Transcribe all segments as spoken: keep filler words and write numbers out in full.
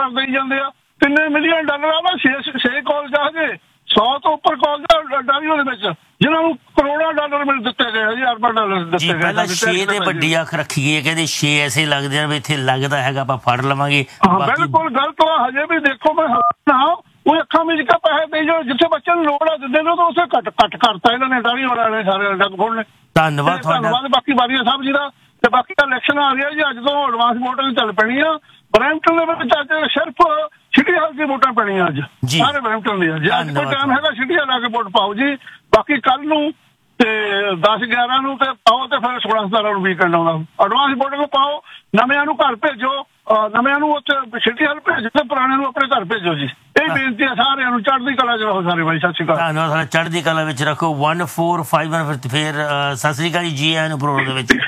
ਕਰ ਦੇਈ ਜਾਂਦੇ ਆ। ਕਿੰਨੇ ਮਿਲੀਅਨ ਡਾਲਰ ਆ ਨਾ, ਛੇ ਛੇ ਕਾਲਜ ਆ ਹਜੇ, ਸੌ ਤੋਂ ਉੱਪਰ ਕਾਲਜ ਡਾਲੀ ਉਹਦੇ ਵਿੱਚ, ਜਿਹਨਾਂ ਨੂੰ ਕਰੋੜਾਂ ਡਾਲਰ ਮਿਲ ਦਿੱਤੇ ਗਏ ਜੀ, ਅਰਬਾਂ ਡਾਲਰ ਦਿੱਤੇ ਗਏ। ਪਹਿਲਾਂ ਛੇ ਤੇ ਵੱਡੀ ਅੱਖ ਰੱਖੀ ਗਈ ਹੈ, ਕਹਿੰਦੇ ਛੇ ਐਸੇ ਲੱਗਦੇ ਆ ਵੀ ਇੱਥੇ ਲੱਗਦਾ ਹੈਗਾ ਆਪਾਂ ਫੜ ਲਵਾਂਗੇ। ਬਿਲਕੁਲ ਗਲਤ ਆ। ਹਜੇ ਵੀ ਦੇਖੋ ਮੈਂ ਨਾ ਉਹ ਅੱਖਾਂ ਵਿੱਚ ਕਾ ਪੈਸੇ ਦੇ ਜੋ ਜਿੱਥੇ ਬੱਚੇ ਨੂੰ ਲੋੜ ਆ ਦਿੰਦੇ ਨੇ ਤਾਂ ਉਸੇ ਘੱਟ ਘੱਟ ਕਰਤਾ ਇਹਨਾਂ ਨੇ, ਡਾਲੀ ਵਾਲਿਆਂ ਨੇ, ਸਾਰੇ ਡੱਗ ਫੋੜ ਨੇ। ਧੰਨਵਾਦ ਧੰਨਵਾਦ ਬਾਕੀ ਬਾਰੀਆ ਸਾਹਿਬ ਜੀ ਦਾ। ਤੇ ਬਾਕੀ ਇਲੈਕਸ਼ਨ ਆ ਰਿਹਾ ਜੀ, ਅੱਜ ਤੋਂ ਐਡਵਾਂਸ ਵੋਟਿੰਗ ਚੱਲ ਪੈਣੀ ਆ ਬਰੈਂਪਟਨ ਦੇ ਵਿੱਚ। ਅੱਜ ਸਿਰਫ ਸਿਟੀ ਹਾਲ ਦੀ ਵੋਟਾਂ ਪੈਣੀਆਂ ਅੱਜ ਸਾਰੇ ਬਰੈਂਪਟਨ ਦੀਆਂ ਜੀ। ਅੱਜ ਕੋਈ ਟਾਈਮ ਹੈਗਾ ਸਿਟੀ ਹਾਲ ਆ ਕੇ ਵੋਟ ਪਾਓ ਜੀ। ਬਾਕੀ ਕੱਲ ਨੂੰ ਤੇ ਦਸ ਗਿਆਰਾਂ ਨੂੰ ਤੇ ਪਾਓ ਤੇ ਫਿਰ ਸੋਲਾਂ ਸਤਾਰਾਂ ਨੂੰ ਵੀਕਐਂਡ ਆਉਂਦਾ, ਐਡਵਾਂਸ ਵੋਟਿੰਗ ਪਾਓ। ਨਵਿਆਂ ਨੂੰ ਘਰ ਭੇਜੋ, ਨਵਿਆਂ ਨੂੰ ਉੱਥੇ ਸਿਟੀ ਹਾਲ ਭੇਜੋ ਤੇ ਪੁਰਾਣਿਆਂ ਨੂੰ ਆਪਣੇ ਘਰ ਭੇਜੋ ਜੀ। ਇਹ ਬੇਨਤੀ ਹੈ ਸਾਰਿਆਂ ਨੂੰ। ਚੜ੍ਹਦੀ ਕਲਾ ਚ ਰਹੋ ਸਾਰੇ ਬਾਈ। ਸਤਿ ਸ਼੍ਰੀ ਅਕਾਲ। ਧੰਨਵਾਦ। ਚੜ੍ਹਦੀ ਕਲਾ ਵਿੱਚ ਰੱਖੋ। ਵਨ ਫੋਰ ਫਾਈਵ ਵਨ ਫਿਰ ਸਤਿ ਸ਼੍ਰੀ ਅਕਾਲ ਜੀ ਆਇਆਂ ਨੂੰ ਪ੍ਰੋਗਰਾਮ ਦੇ ਵਿੱਚ।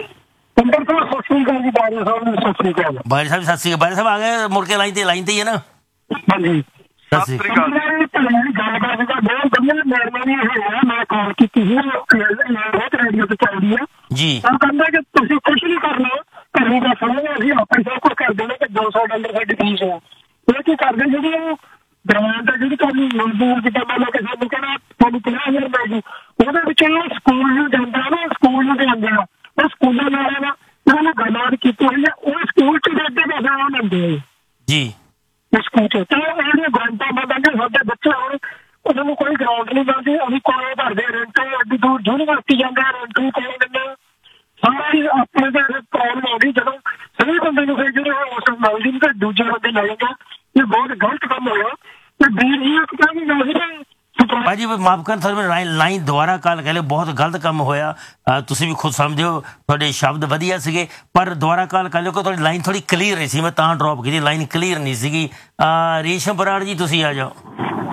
ਸਤਿ ਸ਼੍ਰੀ ਅਕਾਲ ਜੀ ਬਾਰੀਆ ਸਾਹਿਬ ਨੂੰ। ਸਤਿ ਸ਼੍ਰੀ ਅਕਾਲ ਬਾਰੀਆ ਸਾਹਿਬ। ਸਤਿ ਸ਼੍ਰੀ ਅਕਾਲ ਬਾਰੀਆ ਸਾਹਿਬ। ਆ ਗਏ ਮੁੜ ਕੇ ਲਾਈਨ ਤੇ ਲਾਈਨ ਤੇ ਹੀ ਹੈ ਨਾ। ਹਾਂਜੀ ਸਤਿ ਸ਼੍ਰੀ ਅਕਾਲ। ਗੱਲਬਾਤ ਦਾ ਬਹੁਤ ਵਧੀਆ ਮਿਹਰਬਾਨੀ ਹੋਇਆ। ਮੈਂ ਕਾਲ ਕੀਤੀ ਸੀ, ਬਹੁਤ ਰੇਡੀਓ ਤੇ ਚੱਲਦੀ ਆ ਜੀ। ਉਹ ਕਹਿੰਦਾ ਕਿ ਤੁਸੀਂ ਕੁਛ ਨਹੀਂ ਕਰਨਾ, ਘਰੋਂ ਦਾ ਸੁਣੋ, ਅਸੀਂ ਆਪੇ ਸਭ ਕੁਛ ਕਰ ਦੇਣਾ ਕਿ ਦੋ ਸੌ ਡਾਲਰ ਸਾਡੀ ਫੀਸ ਆ। ਇਹ ਕੀ ਕਰਦੇ ਜਿਹੜੀ ਉਹ ਗ੍ਰਾਂਟ ਆ ਜਿਹੜੀ ਤੁਹਾਨੂੰ ਮਜ਼ਦੂਰ ਜਿੱਦਾਂ ਮੰਨ ਲਓ ਕਿ ਸਾਨੂੰ ਕਹਿੰਦਾ ਤੁਹਾਨੂੰ ਪੰਜਾਹ ਹਜ਼ਾਰ ਮਿਲ ਜੂ, ਉਹਦੇ ਵਿੱਚ ਉਹ ਸਕੂਲ ਨੂੰ ਜਾਂਦਾ ਨਾ, ਸਕੂਲ ਨੂੰ ਜਾਂਦੇ ਆ, ਉਹ ਸਕੂਲਾਂ ਵਾਲਿਆਂ ਨਾਲ ਉਹਨਾਂ ਨੇ ਗੱਲਬਾਤ ਕੀਤੀ ਹੋਈ ਆ। ਉਹ ਸਕੂਲ ਚ ਅੱਗੇ ਪੈਸੇ ਉਹ ਲੈਂਦੇ ਆ ਜੀ ਸਕੂਲ ਚ। ਤੇ ਉਹ ਜਿਹੜੀਆਂ ਗ੍ਰਾਂਟਾਂ ਮੰਗਾਂਗੇ ਸਾਡੇ ਬੱਚੇ ਹੁਣ ਉਹਨਾਂ ਨੂੰ ਕੋਈ ਗਰਾਊਂਡ ਨਹੀਂ ਮਿਲਦੀ, ਅਸੀਂ ਕੋਲੇ ਭਰਦੇ ਰੈਂਟ, ਐਡੀ ਦੂਰ ਯੂਨੀਵਰਸਿਟੀ ਜਾਂਦੇ ਰੈਂਟ ਵੀ ਕੋਲੇ ਦਿੰਦੇ ਆ। ਸਾਰੀ ਆਪਣੇ ਤੇ ਪ੍ਰੋਬਲਮ ਆ ਗਈ ਜਦੋਂ ਸਹੀ ਬੰਦੇ ਨੂੰ ਫਿਰ ਜਿਹੜੇ ਉਸ ਮਿਲਦੀ ਨਹੀਂ ਤੇ ਦੂਜੇ ਬੰਦੇ ਲੈ ਜਾਂਦੇ। ਇਹ ਬਹੁਤ ਗਲਤ ਕੰਮ ਹੋਇਆ। ਤੇ ਵੀਰ ਜੀ ਇੱਕ ਤਾਂ ਵੀ ਭਾਜੀ ਮਾਫ ਕਰ ਸਰ, ਲਾਈਨ ਲਾਈਨ ਦੁਬਾਰਾ ਕਾਲ ਕਹਿ ਲਿਓ। ਬਹੁਤ ਗਲਤ ਕੰਮ ਹੋਇਆ, ਤੁਸੀਂ ਵੀ ਖੁਦ ਸਮਝਦੇ ਹੋ। ਤੁਹਾਡੇ ਸ਼ਬਦ ਵਧੀਆ ਸੀਗੇ ਪਰ ਦੁਬਾਰਾ ਕਾਲ ਕਰ ਲਿਓ ਕਿ ਤੁਹਾਡੀ ਲਾਈਨ ਥੋੜੀ ਕਲੀਅਰ ਨਹੀਂ ਸੀ, ਮੈਂ ਤਾਂ ਡਰੋਪ ਕੀਤੀ। ਲਾਈਨ ਕਲੀਅਰ ਨਹੀਂ ਸੀਗੀ। ਰੇਸ਼ਮ ਬਰਾੜ ਜੀ ਤੁਸੀਂ ਆ ਜਾਓ।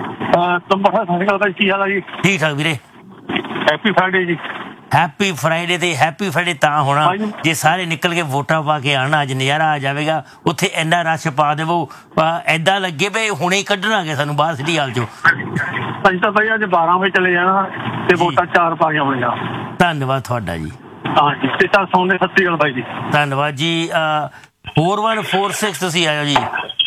ਕੀ ਹਾਲ ਆ ਜੀ? ਠੀਕ ਠਾਕ ਵੀਰੇ। ਹੈਪੀ ਫਰਾਈਡੇ ਜੀ। Happy Friday. ਤੇ ਹੈਪੀ ਫਰਾਈਡੇ ਤਾਂ ਹੋਣਾ ਜੇ ਸਾਰੇ ਨਿਕਲ ਕੇ ਵੋਟਾਂ ਪਾ ਕੇ ਆਉਣਾ, ਅੱਜ ਨਜ਼ਾਰਾ ਆ ਜਾਵੇਗਾ। ਉੱਥੇ ਇੰਨਾ ਰਸ਼ ਪਾ ਦੇਵੋ ਏਦਾਂ ਲੱਗੇ ਵੀ ਹੁਣੇ ਕੱਢਣਾ ਗਿਆ ਸਾਨੂੰ ਬਾਹਰ ਸਿਟੀ ਹਾਲ ਚੋਂ। ਅਸੀਂ ਤਾਂ ਭਾਈ ਅੱਜ ਬਾਰਾਂ ਵਜੇ ਚਲੇ ਜਾਣਾ ਤੇ ਵੋਟਾਂ ਚਾਰ ਪਾ ਕੇ ਆਉਣੀਆਂ। ਧੰਨਵਾਦ ਤੁਹਾਡਾ ਜੀ। ਹਾਂਜੀ ਤੇ ਚੱਲ ਸੌਂਦੇ। ਸਤਿ ਸ਼੍ਰੀ ਅਕਾਲ ਬਾਈ ਜੀ। ਧੰਨਵਾਦ ਜੀ। फोर वन फोर सिक्स ਤੁਸੀਂ ਆਇਓ ਜੀ।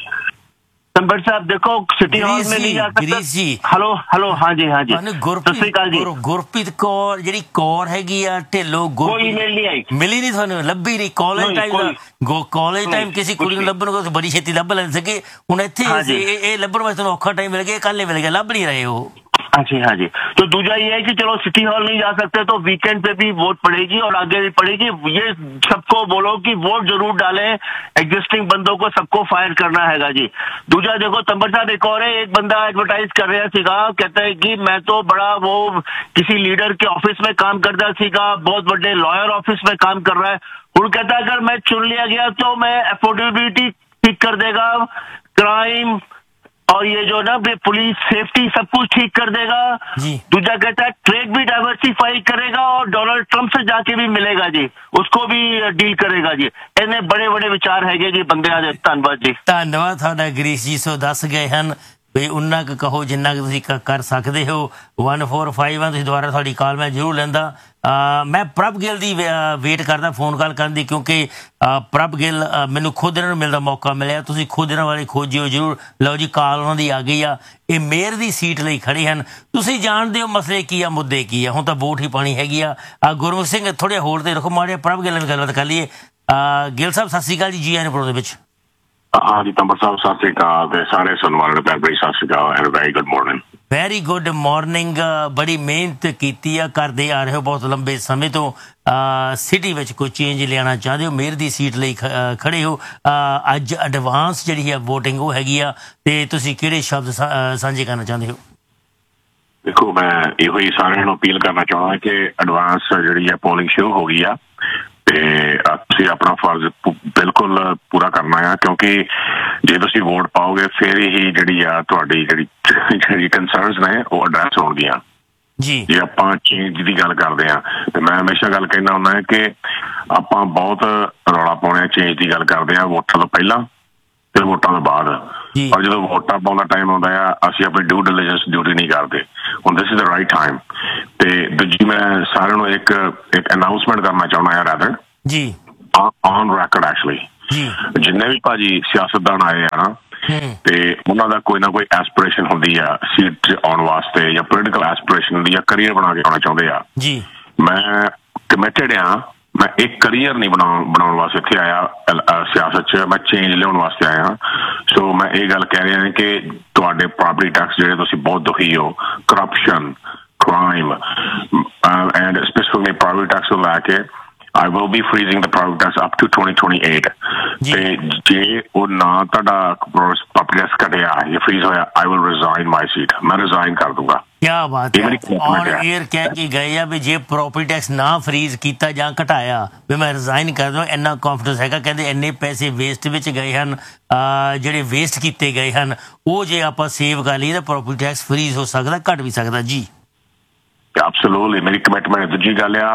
संबर साहब देखो सिटी हॉल में नहीं जा सकते। हेलो हेलो हाँ जी हाँ जी गुरप्रीत गुरप्रीत कौर ਜਿਹੜੀ ਕੌਰ ਹੈਗੀ ਆ ਢਿੱਲੋਂ, ਕੋਈ ਮੇਲ ਨਹੀਂ ਆਈ, ਮਿਲੀ ਨਹੀਂ ਤੁਹਾਨੂੰ, ਲੱਭੀ ਨਹੀਂ। ਕਾਲਜ ਟਾਈਮ ਦਾ ਕਾਲਜ ਟਾਈਮ ਕਿਸੇ ਕੁੜੀ ਨੂੰ ਲੱਭਣ ਨੂੰ ਬੜੀ ਛੇਤੀ ਲੱਭ ਲੈਂਦੇ ਸੀਗੇ। ਹੁਣ ਇੱਥੇ ਇਹ ਲੱਭਣ ਵਾਸਤੇ ਤੁਹਾਨੂੰ ਔਖਾ ਟਾਈਮ ਮਿਲ ਗਿਆ, ਕੱਲ੍ਹ ਮਿਲ ਗਿਆ, ਲੱਭ ਨਹੀਂ ਰਹੇ ਉਹ। हाँ जी हाँ जी। तो दूसरा ये है कि चलो सिटी हॉल नहीं जा सकते तो वीकेंड पे भी वोट पड़ेगी और आगे भी पड़ेगी। ये सबको बोलो कि वोट जरूर डालें, एग्जिस्टिंग बंदों को सबको फायर करना हैगा जी। दूसरा देखो तंबर साहब एक और है, एक बंदा एडवर्टाइज कर रहा सीगा, कहता है कि मैं तो बड़ा वो किसी लीडर के ऑफिस में काम करता सीगा, बहुत बड़े लॉयर ऑफिस में काम कर रहा है। वो कहता है अगर मैं चुन लिया गया तो मैं अफोर्डेबिलिटी ठीक कर देगा, क्राइम और ये जो ना पुलिस सेफ्टी सब कुछ ठीक कर देगा। दूसरा कहता है ट्रेड भी डाइवर्सिफाई करेगा और डोनाल्ड ट्रंप से जाके भी मिलेगा जी, उसको भी डील करेगा जी। इन्हें बड़े बड़े विचार हैगे जी बंदे। धन्यवाद जी। धन्यवाद ਤੁਹਾਡਾ ਗਰੀਸ਼ ਜੀ। ਸੋ ਦੱਸ ਗਏ ਹਨ ਵੀ ਉਨਾ ਕੁ ਕਹੋ ਜਿੰਨਾ ਕੁ ਤੁਸੀਂ ਕਰ ਸਕਦੇ ਹੋ। ਵਨ ਫੋਰ ਫਾਈਵ ਵਨ ਤੁਸੀਂ ਦੁਬਾਰਾ ਤੁਹਾਡੀ ਕਾਲ ਮੈਂ ਜ਼ਰੂਰ ਲੈਂਦਾ। ਮੈਂ ਪ੍ਰਭ ਗਿੱਲ ਦੀ ਵੇਟ ਕਰਦਾ ਫੋਨ ਕਾਲ ਕਰਨ ਦੀ, ਕਿਉਂਕਿ ਪ੍ਰਭ ਗਿੱਲ ਮੈਨੂੰ ਖੁਦ ਇਹਨਾਂ ਨੂੰ ਮਿਲਦਾ ਮੌਕਾ ਮਿਲਿਆ। ਤੁਸੀਂ ਖੁਦ ਇਹਨਾਂ ਵਾਲੇ ਖੋਜਿਓ ਜ਼ਰੂਰ। ਲਓ ਜੀ ਕਾਲ ਉਹਨਾਂ ਦੀ ਆ ਗਈ ਆ। ਇਹ ਮੇਅਰ ਦੀ ਸੀਟ ਲਈ ਖੜੇ ਹਨ। ਤੁਸੀਂ ਜਾਣਦੇ ਹੋ ਮਸਲੇ ਕੀ ਆ, ਮੁੱਦੇ ਕੀ ਆ। ਹੁਣ ਤਾਂ ਵੋਟ ਹੀ ਪਾਣੀ ਹੈਗੀ ਆ। ਗੁਰਮੁਖ ਸਿੰਘ ਥੋੜ੍ਹੇ ਹੋਲਡ ਤੇ ਰੱਖੋ, ਮਾੜੇ ਪ੍ਰਭ ਗਿੱਲ ਨਾਲ ਗੱਲਬਾਤ ਕਰ ਲਈਏ। ਗਿੱਲ ਸਾਹਿਬ ਸਤਿ ਸ਼੍ਰੀ ਅਕਾਲ ਜੀ। ਜੀ ਆਇਆਂ ਨੂੰ ਦੇ ਵਿੱਚ। हाँ जी तंबर साहब सत श्री अकाल ते सारे सुनने वाले भैन भाई सत श्री अकाल and very good morning. Very good morning. ਬੜੀ ਮਿਹਨਤ ਕੀਤੀ ਆ, ਕਰਦੇ ਆ ਰਹੇ ਹੋ ਬਹੁਤ ਲੰਬੇ ਸਮੇਂ ਤੋਂ। ਸਿਟੀ ਵਿੱਚ ਕੋਈ ਚੇਂਜ ਲਿਆਉਣਾ ਚਾਹੁੰਦੇ ਹੋ, ਮੇਅਰ ਦੀ ਸੀਟ ਲਈ ਖੜੇ ਹੋ। ਅੱਜ ਐਡਵਾਂਸ ਜਿਹੜੀ ਹੈ ਵੋਟਿੰਗ ਉਹ ਹੈਗੀ ਆ, ਤੇ ਤੁਸੀਂ ਕਿਹੜੇ ਸ਼ਬਦ ਸਾਂਝੇ ਕਰਨਾ ਚਾਹੁੰਦੇ ਹੋ? ਦੇਖੋ ਮੈਂ ਇਹੋ ਹੀ ਸਾਰਿਆਂ ਨੂੰ ਅਪੀਲ ਕਰਨਾ ਚਾਹੁੰਦਾ ਕਿ ਐਡਵਾਂਸ ਜਿਹੜੀ ਹੈ ਪੋਲਿੰਗ ਸ਼ੁਰੂ ਹੋ ਗਈ ਆ ਤੇ ਤੁਸੀਂ ਆਪਣਾ ਫਰਜ਼ ਬਿਲਕੁਲ ਪੂਰਾ ਕਰਨਾ ਆ, ਕਿਉਂਕਿ ਜੇ ਤੁਸੀਂ ਵੋਟ ਪਾਓਗੇ ਫਿਰ ਹੀ ਜਿਹੜੀ ਆ ਤੁਹਾਡੀ ਜਿਹੜੀ ਜਿਹੜੀ ਕੰਸਰਨਸ ਨੇ ਉਹ ਐਡਰੈਸ ਹੋਣਗੀਆਂ ਜੀ। ਜੇ ਆਪਾਂ ਚੇਂਜ ਦੀ ਗੱਲ ਕਰਦੇ ਹਾਂ ਤੇ ਮੈਂ ਹਮੇਸ਼ਾ ਗੱਲ ਕਹਿੰਦਾ ਹੁੰਦਾ ਕਿ ਆਪਾਂ ਬਹੁਤ ਰੌਲਾ ਪਾਉਣੇ ਚੇਂਜ ਦੀ ਗੱਲ ਕਰਦੇ ਹਾਂ ਵੋਟਾਂ ਤੋਂ ਪਹਿਲਾਂ ਤੇ ਵੋਟਾਂ ਤੋਂ ਬਾਅਦ। ਪਰ ਜਦੋਂ ਵੋਟਾਂ ਪਾਉਣ ਦਾ ਟਾਈਮ ਆਉਂਦਾ ਆ ਅਸੀਂ ਆਪਣੀ ਡਿਊ ਡਿਲੀਜੈਂਸ ਡਿਊਟੀ ਨਹੀਂ ਕਰਦੇ। ਹੁਣ this is the right time. ਤੇ ਦੂਜੀ ਮੈਂ ਸਾਰਿਆਂ ਨੂੰ ਇੱਕ ਇੱਕ ਅਨਾਊਂਸਮੈਂਟ ਕਰਨਾ ਚਾਹੁੰਦਾ ਆ ਰਾਦਰ ਜੀ, ਔਨ ਰੈਕਰਡ ਐਕਚੁਅਲੀ। ਜਿੰਨੇ ਵੀ ਭਾਜੀ ਸਿਆਸਤਦਾਨ ਆਏ ਆ ਨਾ, ਤੇ ਉਹਨਾਂ ਦਾ ਕੋਈ ਨਾ ਕੋਈ ਐਸਪੀਰੇਸ਼ਨ ਹੁੰਦੀ ਆ ਸੀਟ 'ਚ ਆਉਣ ਵਾਸਤੇ ਜਾਂ ਪੋਲੀਟੀਕਲ ਐਸਪੀਰੇਸ਼ਨ ਹੁੰਦੀ ਆ, ਕਰੀਅਰ ਬਣਾ ਕੇ ਆਉਣਾ ਚਾਹੁੰਦੇ ਆ ਜੀ। ਮੈਂ ਕਮਿਟਡ ਆ, ਮੈਂ ਇੱਕ ਕਰੀਅਰ ਨਹੀਂ ਬਣਾਉਣ ਬਣਾਉਣ ਵਾਸਤੇ ਇੱਥੇ ਆਇਆ ਸਿਆਸਤ 'ਚ, ਮੈਂ ਚੇਂਜ ਲਿਆਉਣ ਵਾਸਤੇ ਆਇਆ। ਸੋ ਮੈਂ ਇਹ ਗੱਲ ਕਹਿ ਰਿਹਾ ਕਿ ਤੁਹਾਡੇ ਪ੍ਰੋਪਰਟੀ ਟੈਕਸ ਜਿਹੜੇ ਤੁਸੀਂ ਬਹੁਤ ਦੁਖੀ ਹੋ, corruption, crime, uh, and specifically property tax will lack it. I will be freezing the property tax up to twenty twenty-eight. ਤੇ ਜੇ ਉਹ ਨਾ ਤੁਹਾਡਾ property tax ਘਟਿਆ ਜਾਂ freeze ਹੋਇਆ, I will resign my seat. ਮੈਂ resign ਕਰ ਦੂੰਗਾ। क्या बात है, ऑन एयर कह के गए आ भी जे प्रॉपर्टी टैक्स ना फ्रीज किया जां घटाया भी मैं रिजाइन कर दूँ, इन्ना कॉन्फिडेंस हैगा। कहते इन्ने पैसे वेस्ट विच गए हैं, ਜਿਹੜੇ वेस्ट किए गए हैं, वो जे आप सेव कर लीए तो प्रॉपर्टी टैक्स फ्रीज हो सकता, घट भी सकता जी। ਐਬਸੋਲੂਟਲੀ ਮੇਰੀ ਕਮਿਟਮੈਂਟ। ਦੂਜੀ ਗੱਲ ਆ,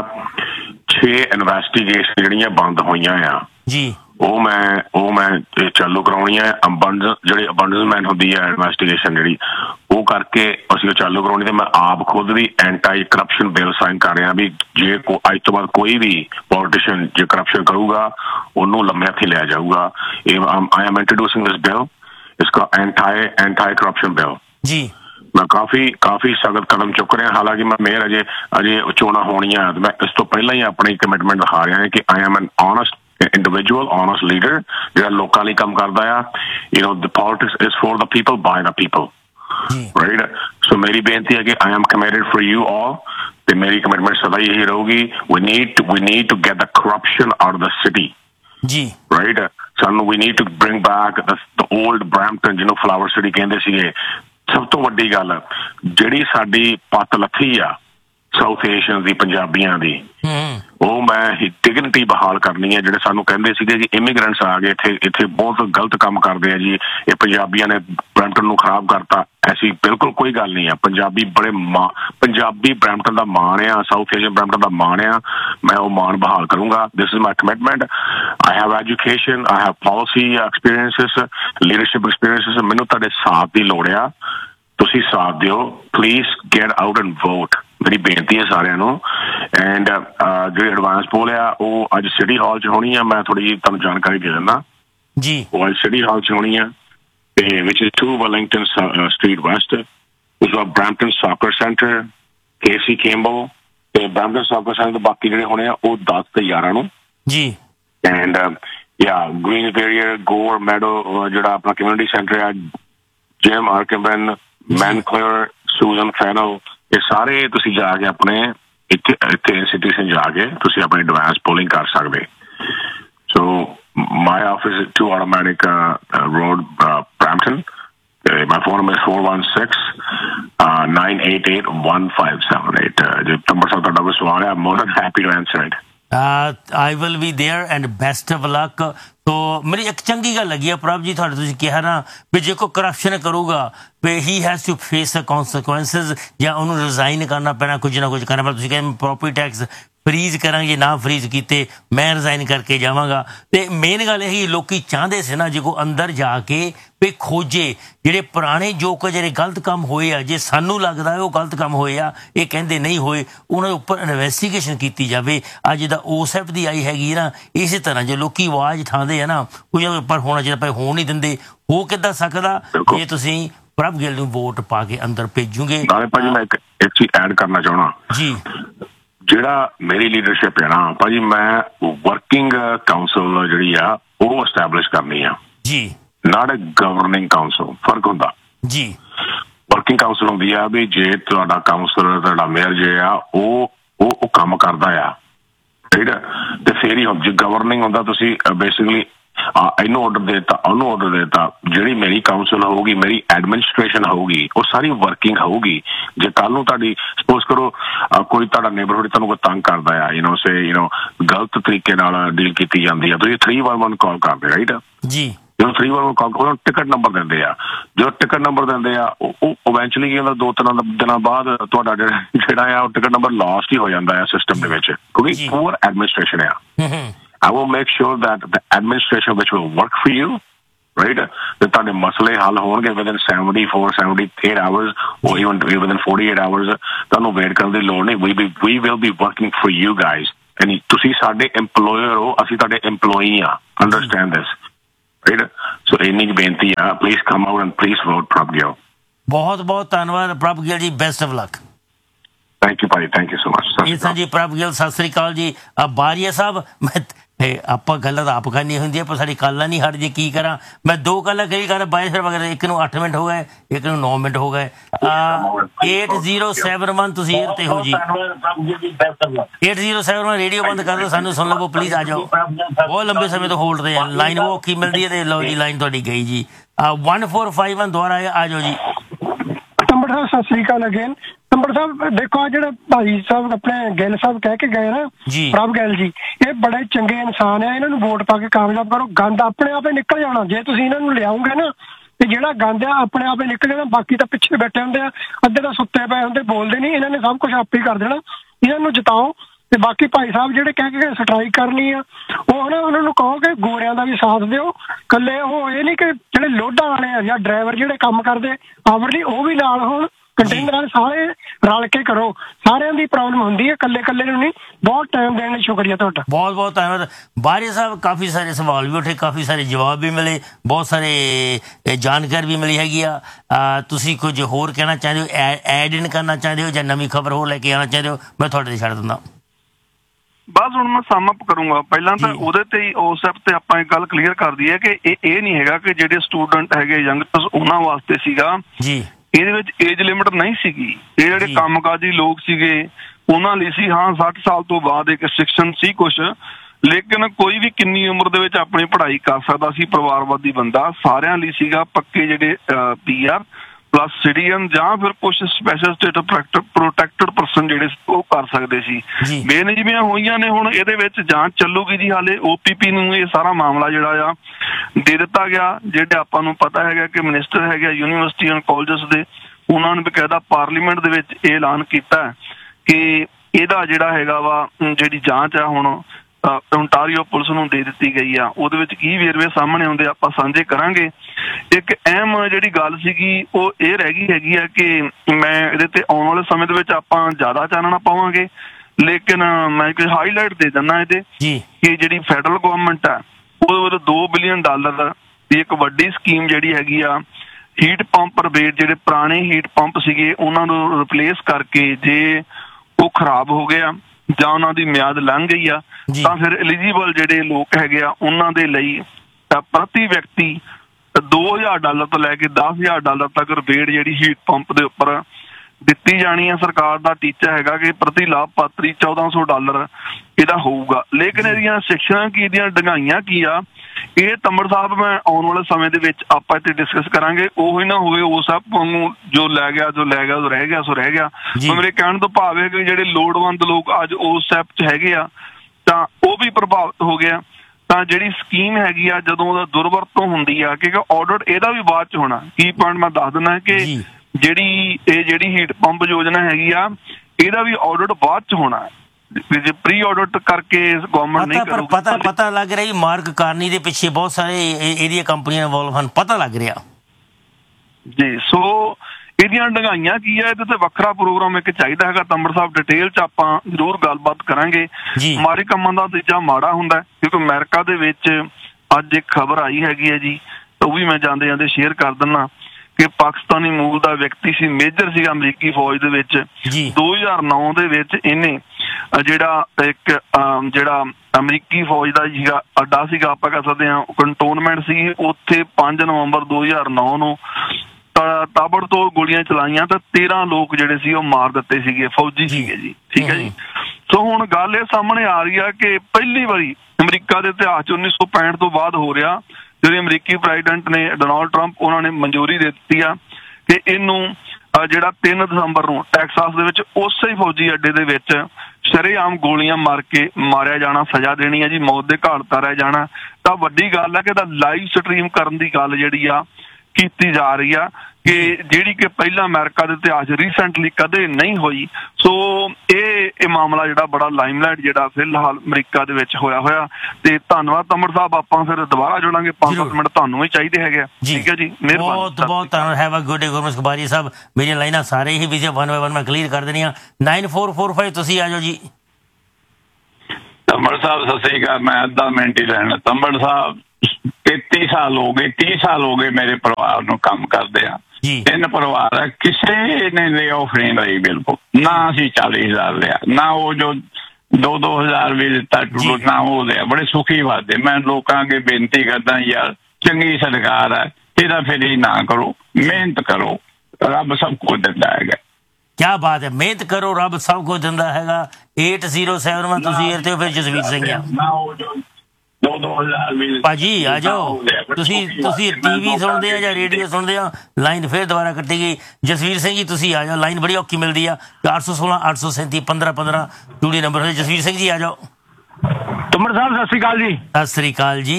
ਛੇ ਇਨਵੈਸਟੀਗੇਸ਼ਨ ਜਿਹੜੀਆਂ ਬੰਦ ਹੋਈਆਂ ਆ ਜੀ, ਉਹ ਮੈਂ ਉਹ ਮੈਂ ਚਾਲੂ ਕਰਾਉਣੀ ਆ। ਅਬੰਡੈਂਸ ਜਿਹੜੀ ਅਬੰਡੈਂਸਮੈਂਟ ਹੁੰਦੀ ਆ ਇਨਵੈਸਟੀਗੇਸ਼ਨ ਜਿਹੜੀ, ਉਹ ਕਰਕੇ ਅਸੀਂ ਉਹ ਚਾਲੂ ਕਰਾਉਣੀ। ਤੇ ਮੈਂ ਆਪ ਖੁਦ ਵੀ ਐਂਟੀ ਕਰਪਸ਼ਨ ਬਿੱਲ ਸਾਈਨ ਕਰ ਰਿਹਾ ਵੀ ਜੇ ਅੱਜ ਤੋਂ ਬਾਅਦ ਕੋਈ ਵੀ ਪੋਲੀਟੀਸ਼ੀਅਨ ਜੇ ਕਰਪਸ਼ਨ ਕਰੂਗਾ ਉਹਨੂੰ ਲੰਮੇ ਹੱਥੀ ਲਿਆ ਜਾਊਗਾ। ਆਈ ਐਮ ਇੰਟਰੋਡਿਊਸਿੰਗ ਦਿਸ ਬਿੱਲ, ਇਸ ਕਾ ਐਂਟੀ ਐਂਟੀ ਕਰਪਸ਼ਨ ਬਿੱਲ ਜੀ। ਮੈਂ ਕਾਫੀ ਕਾਫੀ ਸਖਤ ਕਦਮ ਚੁੱਕ ਰਿਹਾ। ਹਾਲਾਂਕਿ ਮੈਂ ਮੇਅਰ ਅਜੇ ਅਜੇ ਚੋਣਾਂ ਹੋਣੀਆਂ, ਮੈਂ ਇਸ ਤੋਂ ਪਹਿਲਾਂ ਹੀ ਆਪਣੀ ਕਮਿਟਮੈਂਟ ਦਿਖਾ ਰਿਹਾ ਕਿ I M N honest individual, honest leader ਜਿਹੜਾ ਲੋਕਾਂ ਲਈ ਕੰਮ ਕਰਦਾ ਆ। You know the politics is for the people bye the people, right. ਸੋ ਮੇਰੀ ਬੇਨਤੀ ਹੈ ਕਿ I am committed for you all, ਤੇ ਮੇਰੀ ਕਮਿਟਮੈਂਟ ਸਦਾ ਹੀ ਇਹੀ ਰਹੂਗੀ। ਵੀ need we need to get the corruption out the city ਜੀ, ਰਾਈਟ। ਸਾਨੂੰ ਵੀ need to bring back the old Brampton ਜਿਹਨੂੰ ਫਲਾਵਰ ਸਿਟੀ ਕਹਿੰਦੇ ਸੀਗੇ। ਸਭ ਤੋਂ ਵੱਡੀ ਗੱਲ ਜਿਹੜੀ ਸਾਡੀ ਪੱਤ ਲੱਥੀ ਆ ਸਾਊਥ ਏਸ਼ੀਅਨ ਦੀ, ਪੰਜਾਬੀਆਂ ਦੀ, ਉਹ ਮੈਂ ਡਿਗਨਿਟੀ ਬਹਾਲ ਕਰਨੀ ਹੈ। ਜਿਹੜੇ ਸਾਨੂੰ ਕਹਿੰਦੇ ਸੀਗੇ ਕਿ ਇਮੀਗ੍ਰੈਂਟਸ ਆ ਗਏ ਇੱਥੇ ਇੱਥੇ ਬਹੁਤ ਗਲਤ ਕੰਮ ਕਰਦੇ ਆ ਜੀ, ਇਹ ਪੰਜਾਬੀਆਂ ਨੇ ਬਰੈਂਪਟਨ ਨੂੰ ਖਰਾਬ ਕਰਤਾ, ਐਸੀ ਬਿਲਕੁਲ ਕੋਈ ਗੱਲ ਨਹੀਂ ਆ। ਪੰਜਾਬੀ ਬੜੇ ਮਾਂ, ਪੰਜਾਬੀ ਬਰੈਂਪਟਨ ਦਾ ਮਾਣ ਆ, ਸਾਊਥ ਏਸ਼ੀਅਨ ਬਰੈਂਪਟਨ ਦਾ ਮਾਣ ਆ। ਮੈਂ ਉਹ ਮਾਣ ਬਹਾਲ ਕਰੂੰਗਾ। This is my commitment. I have education, I have policy experiences, leadership experiences. ਮੈਨੂੰ ਤੁਹਾਡੇ ਸਾਥ ਦੀ ਲੋੜ ਆ, ਤੁਸੀਂ ਸਾਥ ਦਿਓ। Please get out and vote, ਮੇਰੀ ਬੇਨਤੀ ਹੈ ਸਾਰਿਆਂ ਨੂੰ। ਐਂਡ ਜਿਹੜੀ ਐਡਵਾਂਸ ਪੋਲ ਆ ਉਹ ਅੱਜ ਸਿਟੀ ਹਾਲ 'ਚ ਹੋਣੀ ਆ। ਮੈਂ ਥੋੜ੍ਹੀ ਜਿਹੀ ਤੁਹਾਨੂੰ ਜਾਣਕਾਰੀ ਦੇ ਦਿੰਦਾ ਜੀ। ਉਹ ਅੱਜ ਸਿਟੀ ਹਾਲ 'ਚ ਹੋਣੀ ਆ, ਤੇ ਵਿਚ is to Wellington street West. ਉਸ ਤੋਂ ਬਾਅਦ ਬਰੈਂਪਟਨ ਸਾਕਰ ਸੈਂਟਰ, ਕੇਸੀ ਕੈਂਬਲ, ਤੇ ਬਰੈਂਪਟਨ ਸਾਕਰ ਸੈਂਟਰ ਬਾਕੀ ਜਿਹੜੇ ਹੋਣੇ ਆ ਉਹ ਦਸ ਤੇ ਗਿਆਰਾਂ ਨੂੰ ਜੀ। ਐਂਡ ਯਾ ਗ੍ਰੀਨਸਬੇਰੀ, ਗੋਰ ਮੈਡੋ ਜਿਹੜਾ ਆਪਣਾ ਕਮਿਊਨਿਟੀ ਸੈਂਟਰ ਆ, ਜਿਮ ਆਰਕਨਬਨ, ਮੈਨਕਲਰ, ਸੂਜ਼ਨ ਫੈਨਲ, ਇਹ ਸਾਰੇ ਤੁਸੀਂ ਜਾ ਕੇ ਆਪਣੇ ਇੱਥੇ ਇੱਥੇ ਇੰਸਟੀਟਿਊਸ਼ਨ ਜਾ ਕੇ ਤੁਸੀਂ ਆਪਣੀ ਐਡਵਾਂਸ ਪੋਲਿੰਗ ਕਰ ਸਕਦੇ। ਸੋ my office to automatic road Brampton. My phone number four one six nine eight eight one five seven eight। ਜੇ ਅੰਮ੍ਰਿਤਸਰ ਤੁਹਾਡਾ ਕੋਈ ਸਵਾਲ ਹੈ, more than happy to answer it। I will be there and best of luck. ਤੋ ਮੇਰੀ ਇੱਕ ਚੰਗੀ ਗੱਲ ਲੱਗੀ ਆ ਪ੍ਰਭ ਜੀ ਤੁਹਾਡੇ, ਤੁਸੀਂ ਕਿਹਾ ਨਾ ਵੀ ਜੇ ਕੋਈ ਕਰਪਸ਼ਨ ਕਰੂਗਾ ਵੀ ਹੀ ਹੈਜ਼ ਟੂ ਫੇਸ ਕੌਨਸੀਕੁਐਂਸਿਸ, ਜਾਂ ਉਹਨੂੰ ਰਿਜ਼ਾਈਨ ਕਰਨਾ ਪੈਣਾ, ਕੁਝ ਨਾ ਕੁਝ ਕਰਨਾ ਪੈਣਾ। ਤੁਸੀਂ ਕਹਿੰਦੇ ਪ੍ਰੋਪਰਟੀ ਟੈਕਸ ਫਰੀਜ਼ ਕਰਾਂਗੇ, ਨਾ ਫਰੀਜ਼ ਕੀਤੇ ਮੈਂ ਰਿਜ਼ਾਈਨ ਕਰਕੇ ਜਾਵਾਂਗਾ। ਤੇ ਮੇਨ ਗੱਲ ਇਹ ਲੋਕੀ ਚਾਹੁੰਦੇ ਸੀ ਨਾ ਜੇ ਕੋਈ ਅੰਦਰ ਜਾ ਕੇ ਵੀ ਖੋਜੇ ਜਿਹੜੇ ਪੁਰਾਣੇ ਜੋ ਕੁ ਜਿਹੜੇ ਗਲਤ ਕੰਮ ਹੋਏ ਆ, ਜੇ ਸਾਨੂੰ ਲੱਗਦਾ ਉਹ ਗਲਤ ਕੰਮ ਹੋਏ ਆ, ਇਹ ਕਹਿੰਦੇ ਨਹੀਂ ਹੋਏ, ਉਹਨਾਂ ਦੇ ਉੱਪਰ ਇਨਵੈਸਟੀਗੇਸ਼ਨ ਕੀਤੀ ਜਾਵੇ। ਅੱਜ ਜਿੱਦਾਂ ਓਸੈਪ ਦੀ ਆਈ ਹੈਗੀ ਨਾ, ਇਸੇ ਤਰ੍ਹਾਂ ਜੇ ਲੋਕੀ ਆਵਾਜ਼ ਉਠਾਉਂਦੇ ਆ ਨਾ, ਕੁਝ ਉੱਪਰ ਹੋਣਾ ਚਾਹੀਦਾ, ਹੋਣ ਨਹੀਂ ਦਿੰਦੇ। ਹੋ ਕਿੱਦਾਂ ਸਕਦਾ ਜੇ ਤੁਸੀਂ ਪ੍ਰਭ ਗਿੱਲ ਨੂੰ ਵੋਟ ਪਾ ਕੇ ਅੰਦਰ ਭੇਜੂਗੇ। ਨਾਲੇ ਭਾਜੀ ਮੈਂ ਇੱਕ ਇੱਕ ਚੀਜ਼ ਐਡ ਕਰਨਾ ਚਾਹੁੰਦਾ ਜੀ। ਜਿਹੜਾ ਮੇਰੀ ਲੀਡਰਸ਼ਿਪ ਹੈ ਨਾ ਭਾਜੀ, ਮੈਂ ਵਰਕਿੰਗ ਕਾਊਂਸਲ ਜਿਹੜੀ ਆ ਉਹ ਐਸਟੈਬਲਿਸ਼ ਕਰਨੀ ਆ ਜੀ, ਨਾਟ ਅ ਗਵਰਨਿੰਗ ਕਾਊਂਸਲ। ਫਰਕ ਹੁੰਦਾ ਜੀ। ਵਰਕਿੰਗ ਕਾਊਂਸਲ ਹੁੰਦੀ ਆ ਵੀ ਜੇ ਤੁਹਾਡਾ ਕਾਊਂਸਲਰ, ਤੁਹਾਡਾ ਮੇਅਰ ਜੇ ਆ ਉਹ ਉਹ ਕੰਮ ਕਰਦਾ ਆ, ਠੀਕ ਹੈ, ਤੇ ਫੇਰ ਹੀ ਜੇ ਗਵਰਨਿੰਗ ਹੁੰਦਾ ਤੁਸੀਂ ਬੇਸਿਕਲੀ ਇਹਨੂੰ ਆਰਡਰ ਦੇ ਦਿੱਤਾ, ਉਹਨੂੰ ਆਰਡਰ ਦੇ ਦਿੱਤਾ। ਜਿਹੜੀ ਮੇਰੀ ਕਾਊਂਸਲ ਹੋਊਗੀ, ਮੇਰੀ ਐਡਮਿਨਿਸਟ੍ਰੇਸ਼ਨ ਹੋਊਗੀ, ਉਹ ਸਾਰੀ ਵਰਕਿੰਗ ਹੋਊਗੀ। ਜੇ ਕੱਲ ਨੂੰ ਤੁਹਾਡੀ ਸਪੋਜ਼ ਕਰੋ ਕੋਈ ਤੁਹਾਡਾ ਨੇਬਰਹੁੱਡ ਤੁਹਾਨੂੰ ਕੋਈ ਤੰਗ ਕਰਦਾ ਆ, you know say you know ਗਲਤ ਤਰੀਕੇ ਨਾਲ ਡੀਲ ਕੀਤੀ ਜਾਂਦੀ ਆ, ਤੁਸੀਂ ਥ੍ਰੀ ਵਨ ਵਨ ਕਾਲ ਕਰਦੇ, ਰਾਈਟ ਜੀ। ਜਦੋਂ ਥ੍ਰੀ ਵਨ ਵਨ ਕਾਲ ਉਹਨਾਂ ਨੂੰ ਟਿਕਟ ਨੰਬਰ ਦਿੰਦੇ ਆ, ਜਦੋਂ ਟਿਕਟ ਨੰਬਰ ਦਿੰਦੇ ਆ ਉਹ ਇਵੈਂਚੁਅਲੀ ਕੀ ਹੁੰਦਾ, ਦੋ ਤਿੰਨ ਦਿਨਾਂ ਬਾਅਦ ਤੁਹਾਡਾ ਜਿਹੜਾ ਆ ਉਹ ਟਿਕਟ ਨੰਬਰ ਲਾਸਟ ਹੀ ਹੋ ਜਾਂਦਾ ਆ ਸਿਸਟਮ ਦੇ ਵਿੱਚ, ਕਿਉਂਕਿ ਪੂਅਰ ਐਡਮਿਨਿਸਟ੍ਰੇਸ਼ਨ ਆ। I will make sure that the administration which will work for you, right, that ਤੁਹਾਡੇ ਮਸਲੇ ਹੱਲ ਹੋਣਗੇ within seventy-four, seventy-eight hours or even within forty-eight hours। ਤੁਹਾਨੂੰ ਵੇਟ ਕਰਨ ਦੀ ਲੋੜ ਨਹੀਂ। we be we will be working for you guys। and ਤੁਸੀਂ ਸਾਡੇ employer ਹੋ, ਅਸੀਂ ਤੁਹਾਡੇ employee ਆ। understand this, right. ਸੋ ਇੰਨੀ ਬੇਨਤੀ ਆ, please come out and please vote Prabh Gill. ਬਹੁਤ ਬਹੁਤ ਧੰਨਵਾਦ Prabh Gill ji, best of luck. Thank you Bhai, thank you so much. ਇਹ ਜੀ ਪ੍ਰਭ ਗਿੱਲ, ਸਤਿ ਸ੍ਰੀ ਅਕਾਲ ਜੀ। ਬਾਰੀਆ ਸਾਹਿਬ, ਮੈਂ ਆਪਾਂ ਗੱਲਾਂ ਤਾਂ ਆਪ ਕਰਨੀ ਹੁੰਦੀ ਹੈ, ਪਰ ਸਾਡੀ ਕਾਲਾਂ ਨਹੀਂ ਹਟ ਜੀ, ਕੀ ਕਰਾਂ ਮੈਂ। ਦੋ ਗੱਲਾਂ ਕਰੀ ਕਰ ਬਾਈ ਫਿਰ ਵਗੈਰਾ, ਇੱਕ ਨੂੰ ਅੱਠ ਮਿੰਟ ਹੋ ਗਏ, ਇੱਕ ਨੂੰ ਨੌ ਮਿੰਟ ਹੋ ਗਏ। ਏਟ ਜ਼ੀਰੋ ਸੈਵਨ ਵਨ ਤੁਸੀਂ ਇਹ ਤੇ ਹੋ ਜੀ, eight zero seven one radio ਬੰਦ ਕਰ ਦਿਓ, ਸਾਨੂੰ ਸੁਣ ਲਵੋ ਪਲੀਜ਼, ਆ ਜਾਓ। ਬਹੁਤ ਲੰਬੇ ਸਮੇਂ ਤੋਂ ਹੋਲਡ ਤੇ ਆ, ਲਾਈਨ ਬਹੁਤ ਔਖੀ ਮਿਲਦੀ ਹੈ, ਤੇ ਲਓ ਜੀ ਲਾਈਨ ਤੁਹਾਡੀ ਗਈ ਜੀ। ਵਨ ਫੋਰ ਫਾਈਵ ਵਨ ਦੁਆਰਾ ਆ ਜਾਓ ਜੀ। ਤੰਬੜ ਸਾਹਿਬ ਸਤਿ ਸ੍ਰੀ ਅਕਾਲ ਅਗੇਨ। ਤੰਬੜ ਸਾਹਿਬ ਦੇਖੋ, ਆ ਜਿਹੜੇ ਭਾਈ ਸਾਹਿਬ ਆਪਣੇ ਗਿੱਲ ਸਾਹਿਬ ਕਹਿ ਕੇ ਗਏ ਨਾ, ਪ੍ਰਭ ਗਿੱਲ ਜੀ, ਇਹ ਬੜੇ ਚੰਗੇ ਇਨਸਾਨ ਆ, ਇਹਨਾਂ ਨੂੰ ਵੋਟ ਪਾ ਕੇ ਕਾਮਯਾਬ ਕਰੋ। ਗੰਦ ਆਪਣੇ ਆਪ ਹੀ ਨਿਕਲ ਜਾਣਾ ਜੇ ਤੁਸੀਂ ਇਹਨਾਂ ਨੂੰ ਲਿਆਓਗੇ ਨਾ, ਤੇ ਜਿਹੜਾ ਗੰਦ ਆ ਆਪਣੇ ਆਪ ਹੀ ਨਿਕਲ ਜਾਣਾ। ਬਾਕੀ ਤਾਂ ਪਿੱਛੇ ਬੈਠੇ ਹੁੰਦੇ ਆ, ਅੱਧੇ ਤਾਂ ਸੁੱਤੇ ਪਏ ਹੁੰਦੇ, ਬੋਲਦੇ ਨਹੀਂ। ਇਹਨਾਂ ਨੇ ਸਭ ਕੁਝ ਆਪੇ ਹੀ ਕਰ ਦੇਣਾ, ਇਹਨਾਂ ਨੂੰ ਜਿਤਾਓ। ਤੇ ਬਾਕੀ ਭਾਈ ਸਾਹਿਬ ਜਿਹੜੇ ਕਹਿ ਕੇ ਸਟ੍ਰਾਈਕ ਕਰਨੀ ਆ, ਉਹ ਨਾ ਉਹਨਾਂ ਨੂੰ ਕਹੋ ਕਿ ਗੋਰਿਆਂ ਦਾ ਵੀ ਸਾਥ ਦਿਓ। ਇਕੱਲੇ ਉਹ ਇਹ ਨਹੀਂ ਕਿ ਜਿਹੜੇ ਲੋਡਾਂ ਵਾਲੇ ਆ ਜਾਂ ਡਰਾਈਵਰ ਜਿਹੜੇ ਕੰਮ ਕਰਦੇ ਆਵਰਲੀ, ਉਹ ਵੀ ਨਾਲ ਹੋਣ। ਕੰਟੇਨਰ ਸਾਰੇ ਰਲ ਕੇ ਕਰੋ, ਸਾਰਿਆਂ ਦੀ ਪ੍ਰੋਬਲਮ ਹੁੰਦੀ ਹੈ, ਇਕੱਲੇ ਇਕੱਲੇ ਨੂੰ ਨਹੀਂ। ਬਹੁਤ ਟਾਈਮ ਦੇਣ ਲਈ ਸ਼ੁਕਰੀਆ ਤੁਹਾਡਾ, ਬਹੁਤ ਬਹੁਤ ਧੰਨਵਾਦ। ਬਾਰੀਆ ਸਾਹਿਬ, ਕਾਫੀ ਸਾਰੇ ਸਵਾਲ ਵੀ ਉੱਠੇ, ਕਾਫੀ ਸਾਰੇ ਜਵਾਬ ਵੀ ਮਿਲੇ, ਬਹੁਤ ਸਾਰੇ ਜਾਣਕਾਰੀ ਵੀ ਮਿਲੀ ਹੈਗੀ ਆ। ਤੁਸੀਂ ਕੁਝ ਹੋਰ ਕਹਿਣਾ ਚਾਹੁੰਦੇ ਹੋ, ਐਡ ਇਨ ਕਰਨਾ ਚਾਹੁੰਦੇ ਹੋ, ਜਾਂ ਨਵੀਂ ਖਬਰ ਹੋਰ ਲੈ ਕੇ ਆਉਣਾ ਚਾਹੁੰਦੇ ਹੋ? ਮੈਂ ਤੁਹਾਡੇ ਤੇ ਛੱਡ ਦਿੰਦਾ। ਬਸ ਹੁਣ ਮੈਂ ਸਮ ਅਪ ਕਰੂੰਗਾ। ਪਹਿਲਾਂ ਤਾਂ ਉਹਦੇ ਤੇ ਹੀ ਉਸ ਐਪ ਤੇ ਆਪਾਂ ਇੱਕ ਗੱਲ ਕਲੀਅਰ ਕਰ ਦਈਏ ਕਿ ਇਹ ਇਹ ਨਹੀਂ ਹੈਗਾ ਕਿ ਜਿਹੜੇ ਸਟੂਡੈਂਟ ਹੈਗੇ ਯੰਗਸਟਰਸ ਉਹਨਾਂ ਵਾਸਤੇ ਸੀਗਾ ਜੀ। ਇਹਦੇ ਵਿੱਚ ਏਜ ਲਿਮਿਟ ਨਹੀਂ ਸੀਗੀ। ਇਹ ਜਿਹੜੇ ਕੰਮਕਾਜੀ ਲੋਕ ਸੀਗੇ ਉਹਨਾਂ ਲਈ ਸੀ। ਹਾਂ, ਸੱਠ ਸਾਲ ਤੋਂ ਬਾਅਦ ਇੱਕ ਰਿਸਟ੍ਰਿਕਸ਼ਨ ਸੀ ਕੁਛ, ਲੇਕਿਨ ਕੋਈ ਵੀ ਕਿੰਨੀ ਉਮਰ ਦੇ ਵਿੱਚ ਆਪਣੀ ਪੜ੍ਹਾਈ ਕਰ ਸਕਦਾ ਸੀ, ਪਰਿਵਾਰਵਾਦੀ ਬੰਦਾ। ਸਾਰਿਆਂ ਲਈ ਸੀਗਾ। ਪੱਕੇ ਜਿਹੜੇ ਪੀ ਆਰ ਪਲੱਸ ਸਿਟੀਜ਼ਨ ਜਾਂ ਫਿਰ ਕੁਛ ਸਪੈਸ਼ਲ ਸਟੇਟ ਪ੍ਰੋਟੈਕਟਡ ਪਰਸਨ ਜਿਹੜੇ ਉਹ ਕਰ ਸਕਦੇ ਸੀ। ਬੇਨਿਯਮੀਆਂ ਹੋਈਆਂ ਨੇ, ਹੁਣ ਇਹਦੇ ਵਿੱਚ ਜਾਂਚ ਚੱਲੂਗੀ ਜੀ। ਹਾਲੇ ਓ ਪੀ ਪੀ ਨੂੰ ਇਹ ਸਾਰਾ ਮਾਮਲਾ ਜਿਹੜਾ ਆ ਦੇ ਦਿੱਤਾ ਗਿਆ। ਜਿਹੜੇ ਆਪਾਂ ਨੂੰ ਪਤਾ ਹੈਗਾ ਕਿ ਮਿਨਿਸਟਰ ਹੈਗੇ ਯੂਨੀਵਰਸਿਟੀ ਐਂਡ ਕਾਲਜਸ ਦੇ, ਉਹਨਾਂ ਨੇ ਬਕਾਇਦਾ ਪਾਰਲੀਮੈਂਟ ਦੇ ਵਿੱਚ ਇਹ ਐਲਾਨ ਕੀਤਾ ਕਿ ਇਹਦਾ ਜਿਹੜਾ ਹੈਗਾ ਵਾ ਜਿਹੜੀ ਜਾਂਚ ਆ ਹੁਣ ਓਨਟਾਰੀਓ ਪੁਲਿਸ ਨੂੰ ਦੇ ਦਿੱਤੀ ਗਈ ਆ। ਉਹਦੇ ਵਿੱਚ ਕੀ ਵੇਰਵੇ ਸਾਹਮਣੇ ਆਉਂਦੇ ਆਪਾਂ ਸਾਂਝੇ ਕਰਾਂਗੇ। ਇੱਕ ਅਹਿਮ ਜਿਹੜੀ ਗੱਲ ਸੀਗੀ ਉਹ ਇਹ ਰਹਿ ਗਈ ਹੈਗੀ ਆ ਕਿ ਮੈਂ ਇਹਦੇ ਤੇ ਆਉਣ ਵਾਲੇ ਸਮੇਂ ਦੇ ਵਿੱਚ ਆਪਾਂ ਜ਼ਿਆਦਾ ਚਾਨਣਾ ਪਾਵਾਂਗੇ, ਲੇਕਿਨ ਮੈਂ ਕੋਈ ਹਾਈਲਾਈਟ ਦੇ ਦਿੰਦਾ ਇਹਦੇ ਕਿ ਜਿਹੜੀ ਫੈਡਰਲ ਗਵਰਨਮੈਂਟ ਆ ਉਹਦੇ ਦੋ ਬਿਲੀਅਨ ਡਾਲਰ ਦੀ ਇੱਕ ਵੱਡੀ ਸਕੀਮ ਜਿਹੜੀ ਹੈਗੀ ਆ ਹੀਟ ਪੰਪ ਰਿਬੇਟ, ਜਿਹੜੇ ਪੁਰਾਣੇ ਹੀਟ ਪੰਪ ਸੀਗੇ ਉਹਨਾਂ ਨੂੰ ਰਿਪਲੇਸ ਕਰਕੇ ਜੇ ਉਹ ਖਰਾਬ ਹੋ ਗਏ ਆ ਜਾਂ ਉਹਨਾਂ ਦੀ ਮਿਆਦ ਲੰਘ ਗਈ ਆ ਤਾਂ ਫਿਰ ਐਲੀਜੀਬਲ ਜਿਹੜੇ ਲੋਕ ਹੈਗੇ ਆ ਉਹਨਾਂ ਦੇ ਲਈ ਪ੍ਰਤੀ ਵਿਅਕਤੀ ਦੋ ਹਜ਼ਾਰ ਡਾਲਰ ਤੋਂ ਲੈ ਕੇ ਦਸ ਹਜ਼ਾਰ ਡਾਲਰ ਤੱਕ ਰਿਬੇਟ ਜਿਹੜੀ ਹੀਟ ਪੰਪ ਦੇ ਉੱਪਰ ਦਿੱਤੀ ਜਾਣੀ ਹੈ। ਸਰਕਾਰ ਦਾ ਟੀਚਾ ਹੈਗਾ ਕਿ ਪ੍ਰਤੀ ਲਾਭਪਾਤਰੀ ਚੌਦਾਂ ਸੌ ਡਾਲਰ ਇਹਦਾ ਹੋਊਗਾ। ਲੇਕਿਨ ਇਹਦੀਆਂ ਸਿੱਖਿਆ ਕੀ, ਇਹਦੀਆਂ ਡੰਗਾਈਆਂ ਕੀ ਆ, ਇਹ ਤੰਬੜ ਸਾਹਿਬ ਮੈਂ ਆਉਣ ਵਾਲੇ ਸਮੇਂ ਦੇ ਵਿੱਚ ਆਪਾਂ ਇੱਥੇ ਡਿਸਕਸ ਕਰਾਂਗੇ। ਉਹ ਹੀ ਨਾ ਹੋਵੇ ਉਹ ਸਭ ਵਾਂਗੂ ਜੋ ਲੈ ਗਿਆ ਜੋ ਲੈ ਗਿਆ ਜੋ ਰਹਿ ਗਿਆ ਸੋ ਰਹਿ ਗਿਆ। ਮੇਰੇ ਕਹਿਣ ਤੋਂ ਭਾਵ ਹੈ ਕਿ ਜਿਹੜੇ ਲੋੜਵੰਦ ਲੋਕ ਅੱਜ ਉਸ ਐਪ 'ਚ ਹੈਗੇ ਆ ਤਾਂ ਉਹ ਵੀ ਪ੍ਰਭਾਵਿਤ ਹੋ ਗਿਆ। ਤਾਂ ਜਿਹੜੀ ਸਕੀਮ ਹੈਗੀ ਆ ਜਦੋਂ ਉਹਦਾ ਦੁਰਵਰਤੋਂ ਹੁੰਦੀ ਆ, ਕਿਉਂਕਿ ਆਡਿਟ ਇਹਦਾ ਵੀ ਬਾਅਦ 'ਚ ਹੋਣਾ। ਕੀ ਪੁਆਇੰਟ ਮੈਂ ਦੱਸ ਦਿੰਦਾ ਕਿ ਜਿਹੜੀ ਇਹ ਜਿਹੜੀ ਹੀਟ ਪੰਪ ਯੋਜਨਾ ਹੈਗੀ ਆ ਇਹਦਾ ਵੀ ਆਡਿਟ ਬਾਅਦ 'ਚ ਹੋਣਾ। ਜੇ ਪ੍ਰੀ ਆਡਿਟ ਕਰਕੇ ਗਵਰਨਮੈਂਟ ਨਹੀਂ ਕਰੂਗੀ। ਪਤਾ ਪਤਾ ਲੱਗ ਰਿਹਾ ਮਾਰਕ ਕਾਰਨੀ ਦੇ ਪਿੱਛੇ ਬਹੁਤ ਸਾਰੇ ਇਹਦੀਆਂ ਕੰਪਨੀਆਂ ਇਨਵੋਲਵ ਹਨ, ਪਤਾ ਲੱਗ ਰਿਹਾ ਜੀ। ਸੋ ਇਹਦੀਆਂ ਡੰਗਾਈਆਂ ਕੀ ਆ, ਇਹਦੇ ਤੇ ਵੱਖਰਾ ਪ੍ਰੋਗਰਾਮ ਇੱਕ ਚਾਹੀਦਾ ਹੈਗਾ ਤੰਬੜ ਸਾਹਿਬ। ਡਿਟੇਲ 'ਚ ਆਪਾਂ ਜ਼ਰੂਰ ਗੱਲਬਾਤ ਕਰਾਂਗੇ। ਮਾੜੇ ਕੰਮਾਂ ਦਾ ਨਤੀਜਾ ਮਾੜਾ ਹੁੰਦਾ, ਕਿਉਂਕਿ ਅਮਰੀਕਾ ਦੇ ਵਿੱਚ ਅੱਜ ਇੱਕ ਖਬਰ ਆਈ ਹੈਗੀ ਹੈ ਜੀ, ਉਹ ਵੀ ਮੈਂ ਜਾਂਦੇ ਜਾਂਦੇ ਸ਼ੇਅਰ ਕਰ ਦਿੰਦਾ ਕਿ ਪਾਕਿਸਤਾਨੀ ਮੂਲ ਦਾ ਵਿਅਕਤੀ ਸੀ, ਮੇਜਰ ਸੀਗਾ ਅਮਰੀਕੀ ਫੌਜ ਦੇ ਵਿੱਚ। ਦੋ ਹਜ਼ਾਰ ਨੌ ਦੇ ਵਿੱਚ ਇਹਨੇ ਜਿਹੜਾ ਇੱਕ ਜਿਹੜਾ ਅਮਰੀਕੀ ਫੌਜ ਦਾ ਸੀਗਾ ਅੱਡਾ ਸੀਗਾ, ਆਪਾਂ ਕਹਿ ਸਕਦੇ ਹਾਂ ਕੰਟੋਨਮੈਂਟ ਸੀ, ਉੱਥੇ ਪੰਜ ਨਵੰਬਰ ਦੋ ਹਜ਼ਾਰ ਨੌ ਨੂੰ ਤਾਬੜ ਤੋਂ ਗੋਲੀਆਂ ਚਲਾਈਆਂ ਤਾਂ ਤੇਰਾਂ ਲੋਕ ਜਿਹੜੇ ਸੀ ਉਹ ਮਾਰ ਦਿੱਤੇ ਸੀਗੇ, ਫੌਜੀ ਸੀਗੇ ਜੀ। ਠੀਕ ਹੈ ਜੀ। ਸੋ ਹੁਣ ਗੱਲ ਇਹ ਸਾਹਮਣੇ ਆ ਰਹੀ ਆ ਕਿ ਪਹਿਲੀ ਵਾਰੀ ਅਮਰੀਕਾ ਦੇ ਇਤਿਹਾਸ 'ਚ ਉੱਨੀ ਸੌ ਪੈਂਹਠ ਤੋਂ ਬਾਅਦ ਹੋ ਰਿਹਾ, ਜਿਹੜੇ ਅਮਰੀਕੀ ਪ੍ਰੈਜ਼ੀਡੈਂਟ ਨੇ ਡੋਨਾਲਡ ਟਰੰਪ, ਉਹਨਾਂ ਨੇ ਮਨਜ਼ੂਰੀ ਦੇ ਦਿੱਤੀ ਆ ਕਿ ਇਹਨੂੰ ਜਿਹੜਾ ਤਿੰਨ ਦਸੰਬਰ ਨੂੰ ਟੈਕਸਾਸ ਦੇ ਵਿੱਚ ਉਸੇ ਹੀ ਫੌਜੀ ਅੱਡੇ ਦੇ ਵਿੱਚ ਸ਼ਰੇਆਮ ਗੋਲੀਆਂ ਮਾਰ ਕੇ ਮਾਰਿਆ ਜਾਣਾ, ਸਜ਼ਾ ਦੇਣੀ ਹੈ ਜੀ, ਮੌਤ ਦੇ ਘਾਟ ਉਤਾਰਿਆ ਜਾਣਾ। ਤਾਂ ਵੱਡੀ ਗੱਲ ਹੈ ਕਿ ਇਹਦਾ ਲਾਈਵ ਸਟਰੀਮ ਕਰਨ ਦੀ ਗੱਲ ਜਿਹੜੀ ਆ ਕੀਤੀ ਜਾ ਰਹੀ ਆ ਕਿ ਜਿਹੜੀ ਕਿ ਪਹਿਲਾਂ ਅਮਰੀਕਾ ਦੇ ਇਤਿਹਾਸ ਰੀਸੈਂਟਲੀ ਕਦੇ ਨਹੀਂ ਹੋਈ। ਸੋ ਇਹ ਇਹ ਮਾਮਲਾ ਜਿਹੜਾ ਬੜਾ ਲਾਈਮਲਾਈਟ ਜਿਹੜਾ ਫਿਲਹਾਲ ਅਮਰੀਕਾ ਦੇ ਵਿੱਚ ਹੋਇਆ ਹੋਇਆ। ਤੇ ਧੰਨਵਾਦ ਤੰਬੜ ਸਾਹਿਬ, ਆਪਾਂ ਫਿਰ ਦੁਬਾਰਾ ਜੁੜਾਂਗੇ। ਪੰਜ ਸੱਤ ਮਿੰਟ ਤੁਹਾਨੂੰ ਵੀ ਚਾਹੀਦੇ ਹੈਗੇ ਆ। ਠੀਕ ਹੈ ਜੀ, ਮਿਹਰਬਾਨੀ। ਬਹੁਤ ਬਹੁਤ ਧੰਨਵਾਦ। ਹੈਵ ਅ ਗੁੱਡ ਡੇ ਗੁਰਮੁਖ ਬਾਰੀ ਸਾਹਿਬ। ਮੇਰੀਆਂ ਲਾਈਨਾਂ ਸਾਰੇ ਹੀ ਵਿਜੇ ਵਨ ਬਾਈ ਵਨ ਮੈਂ ਕਲੀਅਰ ਕਰ ਦੇਣੀਆਂ। ਨਾਈਨ ਫੋਰ ਫੋਰ ਫਾਈਵ ਤੁਸੀਂ ਆ ਜਾਓ ਜੀ। ਤੰਬੜ ਸਾਹਿਬ ਸਤਿ ਸ੍ਰੀ ਅਕਾਲ। ਮੈਂ ਅੱਧਾ ਮਿੰਟ ਹੀ ਲੈਣਾ। ਤੰਬੜ ਸਾਹਿਬ ਤੇਤੀ ਸਾਲ ਹੋ ਗਏ, ਤੀਹ ਸਾਲ ਹੋ ਗਏ ਮੇਰੇ ਪਰਿਵਾਰ ਨੂੰ ਕੰਮ ਕਰਦੇ ਆ। ਤਿੰਨ ਪਰਿਵਾਰ ਆ, ਕਿਸੇ ਨੇ ਲੇ ਆਫ ਨਹੀਂ ਲਈ ਬਿਲਕੁਲ ਨਾ। ਅਸੀਂ ਚਾਲੀ ਹਜ਼ਾਰ ਲਿਆ ਨਾ, ਉਹ ਜੋ ਦੋ ਦੋ ਹਜ਼ਾਰ ਵੀ ਦਿੱਤਾ ਟੁੱਟੂ ਨਾ ਉਹ ਲਿਆ। ਬੜੇ ਸੁਖੀ ਵਾਦੇ। ਮੈਂ ਲੋਕਾਂ ਅੱਗੇ ਬੇਨਤੀ ਕਰਦਾ ਯਾਰ ਚੰਗੀ ਸਰਕਾਰ ਹੈ, ਇਹਦਾ ਫਿਰ ਹੀ ਨਾ ਕਰੋ, ਮਿਹਨਤ ਕਰੋ, ਰੱਬ ਸਭ ਕੁਝ ਦਿੰਦਾ ਹੈਗਾ। ਕਿਆ ਬਾਤ ਹੈ, ਮਿਹਨਤ ਕਰੋ, ਰੱਬ ਸਭ ਕੁਝ ਦਿੰਦਾ ਹੈਗਾ। ਅੱਠ ਜ਼ੀਰੋ ਸੱਤ ਮੈਂ ਤੁਸੀਂ ਇਹ ਤੇ ਫਿਰ ਜਸਵੀਰ ਸਿੰਘ ਆ ਭਾਜੀ ਆ ਜਾਓ। ਤੁਸੀਂ ਤੁਸੀਂ ਟੀਵੀ ਸੁਣਦੇ ਆ ਜਾਂ ਰੇਡੀਓ ਸੁਣਦੇ ਆ? ਲਾਈਨ ਫਿਰ ਦੁਬਾਰਾ ਕੱਟੀ ਗਈ। ਜਸਵੀਰ ਸਿੰਘ ਜੀ ਤੁਸੀਂ ਆ ਜਾਓ, ਲਾਈਨ ਬੜੀ ਔਖੀ ਮਿਲਦੀ ਆ। ਚਾਰ ਸੌ ਸੋਲਾਂ ਅੱਠ ਸੌ ਸੈਂਤੀ ਪੰਦਰਾਂ ਪੰਦਰਾਂ ਟੂੜੀ ਨੰਬਰ ਹੋਏ। ਜਸਵੀਰ ਸਿੰਘ ਜੀ ਆ ਜਾਓ। ਤੰਬਰ ਸਾਹਿਬ ਸਤਿ ਸ੍ਰੀ ਅਕਾਲ ਜੀ। ਸਤਿ ਸ੍ਰੀ ਅਕਾਲ ਜੀ।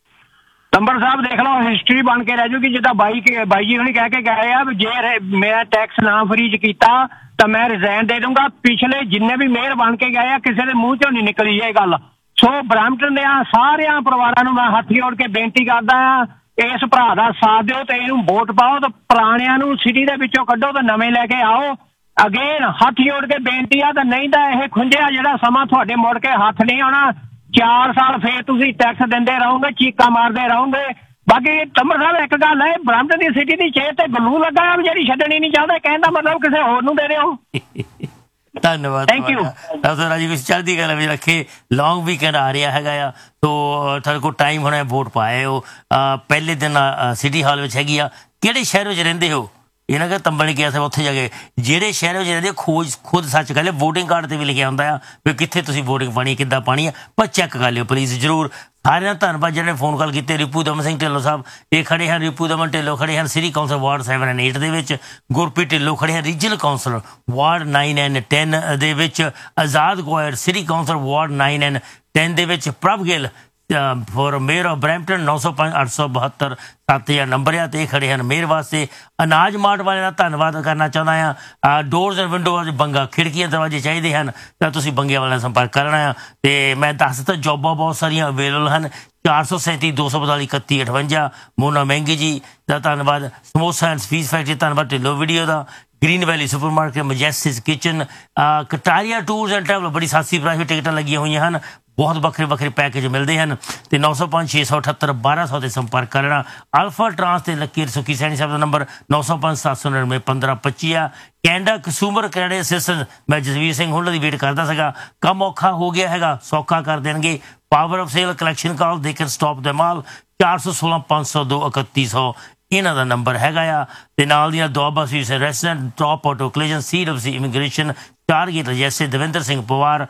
ਤੰਬਰ ਸਾਹਿਬ ਦੇਖ ਲਓ, ਹਿਸਟਰੀ ਬਣ ਕੇ ਰਹਿ ਜੂਗੀ। ਜਿੱਦਾਂ ਬਾਈ ਬਾਈ ਜੀ ਹੁਣੀ ਕਹਿ ਕੇ ਗਏ ਆ ਵੀ ਜੇ ਮੇਰਾ ਟੈਕਸ ਨਾ ਫਰੀਜ ਕੀਤਾ ਤਾਂ ਮੈਂ ਰਿਜ਼ਾਈਨ ਦੇ ਦੂੰਗਾ। ਪਿਛਲੇ ਜਿੰਨੇ ਵੀ ਮੇਅਰ ਬਣ ਕੇ ਗਏ ਆ ਕਿਸੇ ਦੇ ਮੂੰਹ ਚੋਂ ਨਹੀਂ ਨਿਕਲੀ ਇਹ ਗੱਲ। ਸੋ ਬਰੈਂਪਟਨ ਦੇ ਸਾਰਿਆਂ ਪਰਿਵਾਰਾਂ ਨੂੰ ਮੈਂ ਹੱਥ ਜੋੜ ਕੇ ਬੇਨਤੀ ਕਰਦਾ ਆ, ਇਸ ਭਰਾ ਦਾ ਸਾਥ ਦਿਓ ਤੇ ਇਹਨੂੰ ਵੋਟ ਪਾਓ ਤੇ ਪੁਰਾਣਿਆਂ ਨੂੰ ਸਿਟੀ ਦੇ ਵਿੱਚੋਂ ਕੱਢੋ ਤੇ ਨਵੇਂ ਲੈ ਕੇ ਆਓ। ਅਗੇਨ ਹੱਥ ਜੋੜ ਕੇ ਬੇਨਤੀ ਆ। ਤਾਂ ਨਹੀਂ ਤਾਂ ਇਹ ਖੁੰਝਿਆ ਜਿਹੜਾ ਸਮਾਂ ਤੁਹਾਡੇ ਮੁੜ ਕੇ ਹੱਥ ਨਹੀਂ ਆਉਣਾ। ਚਾਰ ਸਾਲ ਫੇਰ ਤੁਸੀਂ ਟੈਕਸ ਦਿੰਦੇ ਰਹੋਗੇ, ਚੀਕਾਂ ਮਾਰਦੇ ਰਹੋਗੇ। ਬਾਕੀ ਤੰਬਰ ਸਾਹਿਬ ਇੱਕ ਗੱਲ ਹੈ, ਬਰੈਂਪਟਨ ਦੀ ਸਿਟੀ ਦੀ ਚੇਅਰ ਤੇ ਗਲੂ ਲੱਗਾ ਆ ਜਿਹੜੀ ਛੱਡਣੀ ਨਹੀਂ ਚਾਹੁੰਦਾ। ਕਹਿਣ ਦਾ ਮਤਲਬ ਕਿਸੇ ਹੋਰ ਨੂੰ ਦੇ ਦਿਓ। ਧੰਨਵਾਦ, ਥੈਂਕ ਯੂ ਡਾਕਟਰ ਰਾਜੀ। ਕੁਛ ਚੜ੍ਹਦੀ ਗੱਲ ਵੀ ਰੱਖੇ। ਲੌਂਗ ਵੀਕਐਂਡ ਆ ਰਿਹਾ ਹੈਗਾ ਆ, ਤੋ ਤੁਹਾਡੇ ਕੋਲ ਟਾਈਮ ਹੋਣਾ, ਵੋਟ ਪਾਏ ਹੋ। ਪਹਿਲੇ ਦਿਨ ਸਿਟੀ ਹਾਲ ਵਿੱਚ ਹੈਗੀ ਆ। ਕਿਹੜੇ ਸ਼ਹਿਰ ਵਿੱਚ ਰਹਿੰਦੇ ਹੋ? ਇਹਨਾਂ ਕਿ ਤੰਬਲ ਨੇ ਕਿਹਾ ਸੀ ਉੱਥੇ ਜਾ ਕੇ ਜਿਹੜੇ ਸ਼ਹਿਰ ਵਿੱਚ ਰਹਿੰਦੇ ਖੋਜ ਖੁਦ ਸੱਚ ਕਰ ਲਿਓ। ਵੋਟਿੰਗ ਕਾਰਡ ਤੇ ਵੀ ਲਿਖਿਆ ਹੁੰਦਾ ਆ ਵੀ ਕਿੱਥੇ ਤੁਸੀਂ ਵੋਟਿੰਗ ਪਾਣੀ, ਕਿੱਦਾਂ ਪਾਣੀ ਆ, ਪਰ ਚੈੱਕ ਕਰ ਲਿਓ ਪਲੀਜ਼ ਜ਼ਰੂਰ। ਸਾਰਿਆਂ ਦਾ ਧੰਨਵਾਦ ਜਿਹੜੇ ਫੋਨ ਕਾਲ ਕੀਤੇ। ਰਿਪੂ ਦਮਨ ਸਿੰਘ ਢਿੱਲੋਂ ਸਾਹਿਬ ਇਹ ਖੜੇ ਹਨ। ਰਿਪੂ ਦਮਨ ਢਿੱਲੋਂ ਖੜੇ ਹਨ city council ward seven and eight ਦੇ ਵਿੱਚ। ਗੁਰਪ੍ਰੀਤ ਢਿੱਲੋਂ ਖੜੇ ਹਨ regional councillor ward nine and ten ਦੇ ਵਿੱਚ। ਆਜ਼ਾਦ ਗੋਇਰ city council ward nine and ten ਦੇ ਵਿੱਚ। Prabh Gill four mayor of Brampton ਨੌ ਸੌ ਪੰਜ ਅੱਠ ਸੌ ਬਹੱਤਰ ਸੱਤ ਹਜ਼ਾਰ ਨੰਬਰ ਆ ਤੇ ਖੜੇ ਹਨ ਮੇਅਰ ਵਾਸਤੇ। ਅਨਾਜ ਮਾਰਟ ਵਾਲਿਆਂ ਦਾ ਧੰਨਵਾਦ ਕਰਨਾ ਚਾਹੁੰਦਾ ਹਾਂ। ਡੋਰਸ ਐਂਡ ਵਿੰਡੋਜ਼ ਬੰਗਾ ਖਿੜਕੀਆਂ ਦਰਵਾਜ਼ੇ ਚਾਹੀਦੇ ਹਨ ਤਾਂ ਤੁਸੀਂ ਬੰਗਿਆਂ ਵਾਲਿਆਂ ਨਾਲ ਸੰਪਰਕ ਕਰਨਾ ਆ। ਤੇ ਮੈਂ ਦੱਸ ਦਿੱਤਾ ਜੋਬਾਂ ਬਹੁਤ ਸਾਰੀਆਂ ਅਵੇਲੇਬਲ ਹਨ। ਚਾਰ ਸੌ ਸੈਂਤੀ ਦੋ ਸੌ ਬਤਾਲੀ ਇਕੱਤੀ ਅਠਵੰਜਾ। ਮੋਨਾ ਮਹਿੰਗੀ ਜੀ ਦਾ ਧੰਨਵਾਦ। ਸਮੋਸਾ ਐਂਡ ਸਪੀਸ ਫੈਕਟਰੀ ਧੰਨਵਾਦ Dhillon video the. Green valley super market, Majestic kitchen, Kataria tours and travel ਬੜੀ ਸਸਤੀ ਪ੍ਰਾਈਵੇਟ ਟਿਕਟਾਂ ਲੱਗੀਆਂ ਹੋਈਆਂ ਹਨ। ਬਹੁਤ ਵੱਖਰੇ ਵੱਖਰੇ ਪੈਕੇਜ ਮਿਲਦੇ ਹਨ ਤੇ ਨੌ ਸੌ ਪੰਜ ਛੇ ਸੌ ਅਠੱਤਰ ਬਾਰਾਂ ਸੌ 'ਤੇ ਸੰਪਰਕ ਕਰਨਾ। ਅਲਫਾ ਟਰਾਂਸ ਤੇ ਲੱਕੀ ਸੁੱਕੀ ਸੈਣੀ ਸਾਹਿਬ ਦਾ ਨੰਬਰ ਨੌ ਸੌ ਪੰਜ ਸੱਤ ਸੌ ਨੜਿਨਵੇਂ ਪੰਦਰਾਂ ਪੱਚੀ ਆ। ਕੈਨੇਡਾ ਕੰਜ਼ਿਊਮਰ ਕ੍ਰੈਡਿਟ ਅਸਿਸਟੈਂਟ ਮੈਂ ਜਸਵੀਰ ਸਿੰਘ ਹੁਣਾਂ ਦੀ ਵੇਟ ਕਰਦਾ ਸੀਗਾ। ਕੰਮ ਔਖਾ ਹੋ ਗਿਆ ਹੈਗਾ, ਸੌਖਾ ਕਰ ਦੇਣਗੇ। Power of sale collection call they can stop them ਆਲ। ਚਾਰ ਸੌ ਸੋਲਾਂ ਪੰਜ ਸੌ ਦੋ ਇਕੱਤੀ ਸੌ ਇਹਨਾਂ ਦਾ ਨੰਬਰ ਹੈਗਾ ਆ। ਤੇ ਨਾਲ ਦੀਆਂ ਦੁਆਬਾ ਸਵੀਸ ਰੈਸਟੋਰੈਂਟ, ਟੌਪ ਆਟੋ ਕਲੇਜਨ, ਸੀ ਡਬਲਯੂ ਸੀ ਇਮੀਗ੍ਰੇਸ਼ਨ, ਟਾਰਗੇਟ ਜੈਸੇ ਦਵਿੰਦਰ ਸਿੰਘ ਪਵਾਰ,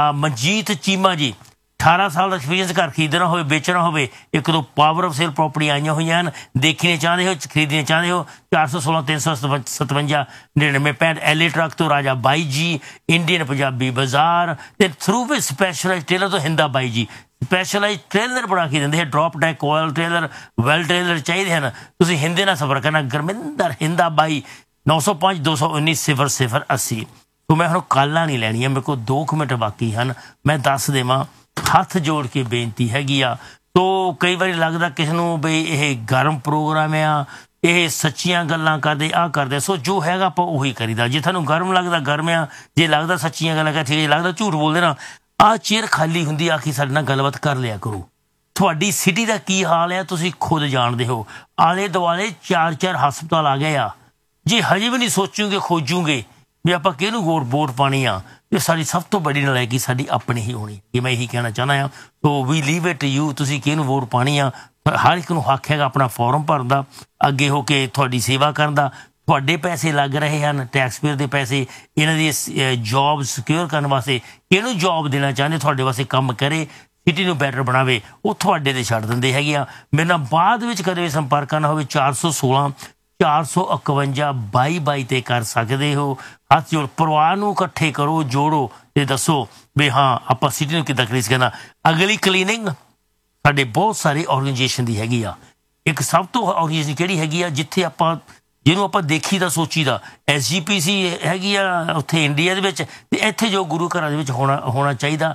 ਮਨਜੀਤ ਚੀਮਾ ਜੀ। ਅਠਾਰਾਂ ਸਾਲ ਦਾ ਐਕਸਪੀਰੀਅੰਸ ਘਰ ਖਰੀਦਣਾ ਹੋਵੇ, ਵੇਚਣਾ ਹੋਵੇ, ਇੱਕ ਦੋ ਪਾਵਰ ਆਫ ਸੇਲ ਪ੍ਰੋਪਰਟੀ ਆਈਆਂ ਹੋਈਆਂ ਹਨ। ਦੇਖਣੇ ਚਾਹੁੰਦੇ ਹੋ, ਖਰੀਦਣੇ ਚਾਹੁੰਦੇ ਹੋ, ਚਾਰ ਸੌ ਸੋਲਾਂ ਤਿੰਨ ਸੌ ਸਤਵੰਜਾ ਨੜਿਨਵੇਂ ਪੈਂਹਠ। ਐਲੇ ਟਰੱਕ ਤੋਂ ਰਾਜਾ ਬਾਈ ਜੀ, ਇੰਡੀਅਨ ਪੰਜਾਬੀ ਬਾਜ਼ਾਰ ਤੇ ਥਰੂ ਵਿਦ ਸਪੈਸ਼ਲਾਈਜ਼ ਟੇਲਰ ਤੋਂ ਹਿੰਦਾ ਬਾਈ ਜੀ। ਸਪੈਸ਼ਲਾਈਜ਼ ਟ੍ਰੇਲਰ ਬਣਾ ਕੇ ਦਿੰਦੇ ਹੈ। ਡਰੋਪ ਡੈਕ ਕੋਇਲ ਟ੍ਰੇਲਰ, ਵੈਲ ਟ੍ਰੇਲਰ ਚਾਹੀਦੇ ਹਨ। ਤੁਸੀਂ ਹਿੰਦੇ ਨਾਲ ਸਫਰ ਕਰਨਾ। ਗੁਰਮਿੰਦਰ ਹਿੰਦਾ ਬਾਈ ਨੌ ਸੌ ਪੰਜ ਦੋ ਸੌ ਉੱਨੀ ਸਿਫਰ ਸਿਫਰ ਅੱਸੀ। ਸੋ ਮੈਂ ਹੁਣ ਕਾਲਾਂ ਨਹੀਂ ਲੈਣੀਆਂ, ਮੇਰੇ ਕੋਲ ਦੋ ਕੁ ਮਿੰਟ ਬਾਕੀ ਹਨ। ਮੈਂ ਦੱਸ ਦੇਵਾਂ, ਹੱਥ ਜੋੜ ਕੇ ਬੇਨਤੀ ਹੈਗੀ ਆ। ਤੋ ਕਈ ਵਾਰੀ ਲੱਗਦਾ ਕਿਸੇ ਨੂੰ ਬਈ ਇਹ ਗਰਮ ਪ੍ਰੋਗਰਾਮ ਆ, ਇਹ ਸੱਚੀਆਂ ਗੱਲਾਂ ਕਰਦੇ, ਆਹ ਕਰਦੇ। ਸੋ ਜੋ ਹੈਗਾ ਆਪਾਂ ਉਹੀ ਕਰੀਦਾ। ਜੇ ਤੁਹਾਨੂੰ ਗਰਮ ਲੱਗਦਾ ਗਰਮ ਆ, ਜੇ ਲੱਗਦਾ ਸੱਚੀਆਂ ਗੱਲਾਂ ਕਰ ਠੀਕ, ਜੇ ਲੱਗਦਾ ਝੂਠ ਬੋਲਦੇ ਨਾ। ਆਹ ਚੇਅਰ ਖਾਲੀ ਹੁੰਦੀ ਆ ਕਿ ਸਾਡੇ ਨਾਲ ਗੱਲਬਾਤ ਕਰ ਲਿਆ ਕਰੋ। ਤੁਹਾਡੀ ਸਿਟੀ ਦਾ ਕੀ ਹਾਲ ਆ ਤੁਸੀਂ ਖੁਦ ਜਾਣਦੇ ਹੋ। ਆਲੇ ਦੁਆਲੇ ਚਾਰ ਚਾਰ ਹਸਪਤਾਲ ਆ ਗਏ ਆ। ਜੇ ਹਜੇ ਵੀ ਨਹੀਂ ਸੋਚੋਗੇ, ਖੋਜੋਗੇ ਵੀ ਆਪਾਂ ਕਿਹਨੂੰ ਵੋਟ ਵੋਟ ਪਾਣੀ ਆ, ਇਹ ਸਾਡੀ ਸਭ ਤੋਂ ਵੱਡੀ ਨਲਾਇਕੀ ਸਾਡੀ ਆਪਣੀ ਹੀ ਹੋਣੀ। ਇਹ ਮੈਂ ਇਹੀ ਕਹਿਣਾ ਚਾਹੁੰਦਾ ਹਾਂ। ਸੋ ਵੀ ਲੀਵ ਇਟ ਯੂ, ਤੁਸੀਂ ਕਿਹਨੂੰ ਵੋਟ ਪਾਣੀ ਆ। ਹਰ ਇੱਕ ਨੂੰ ਹੱਕ ਹੈਗਾ ਆਪਣਾ ਫਾਰਮ ਭਰਨ ਦਾ, ਅੱਗੇ ਹੋ ਕੇ ਤੁਹਾਡੀ ਸੇਵਾ ਕਰਨ ਦਾ। ਤੁਹਾਡੇ ਪੈਸੇ ਲੱਗ ਰਹੇ ਹਨ, ਟੈਕਸ ਪੇਅਰ ਦੇ ਪੈਸੇ, ਇਹਨਾਂ ਦੀ ਜੋਬ ਸਿਕਿਉਰ ਕਰਨ ਵਾਸਤੇ। ਕਿਹਨੂੰ ਜੋਬ ਦੇਣਾ ਚਾਹੁੰਦੇ ਤੁਹਾਡੇ ਵਾਸਤੇ ਕੰਮ ਕਰੇ, ਸਿਟੀ ਨੂੰ ਬੈਟਰ ਬਣਾਵੇ, ਉਹ ਤੁਹਾਡੇ 'ਤੇ ਛੱਡ ਦਿੰਦੇ ਹੈਗੇ ਆ। ਮੇਰੇ ਨਾਲ ਬਾਅਦ ਵਿੱਚ ਕਦੇ ਸੰਪਰਕ ਕਰਨਾ ਹੋਵੇ ਚਾਰ ਸੌ ਸੋਲਾਂ ਚਾਰ ਸੌ ਇਕਵੰਜਾ ਬਾਈ ਬਾਈ 'ਤੇ ਕਰ ਸਕਦੇ ਹੋ। ਹੱਥ ਜੋੜ ਪਰਿਵਾਰ ਨੂੰ ਇਕੱਠੇ ਕਰੋ, ਜੋੜੋ ਤੇ ਦੱਸੋ ਵੀ ਹਾਂ ਆਪਾਂ ਸਿਟੀ ਨੂੰ ਕਿੱਦਾਂ ਕਲੀਨ ਕਰਨਾ। ਅਗਲੀ ਕਲੀਨਿੰਗ ਸਾਡੇ ਬਹੁਤ ਸਾਰੇ ਔਰਗਨਾਈਜੇਸ਼ਨ ਦੀ ਹੈਗੀ ਆ। ਇੱਕ ਸਭ ਤੋਂ ਔਰਗਨਾਈਜੇਸ਼ਨ ਕਿਹੜੀ ਹੈਗੀ ਆ ਜਿੱਥੇ ਆਪਾਂ ਜਿਹਨੂੰ ਆਪਾਂ ਦੇਖੀ ਦਾ ਸੋਚੀ ਦਾ, ਐਸ ਜੀ ਪੀ ਸੀ ਹੈਗੀ ਆ ਉੱਥੇ ਇੰਡੀਆ ਦੇ ਵਿੱਚ। ਤੇ ਇੱਥੇ ਜੋ ਗੁਰੂ ਘਰਾਂ ਦੇ ਵਿੱਚ ਹੋਣਾ ਹੋਣਾ ਚਾਹੀਦਾ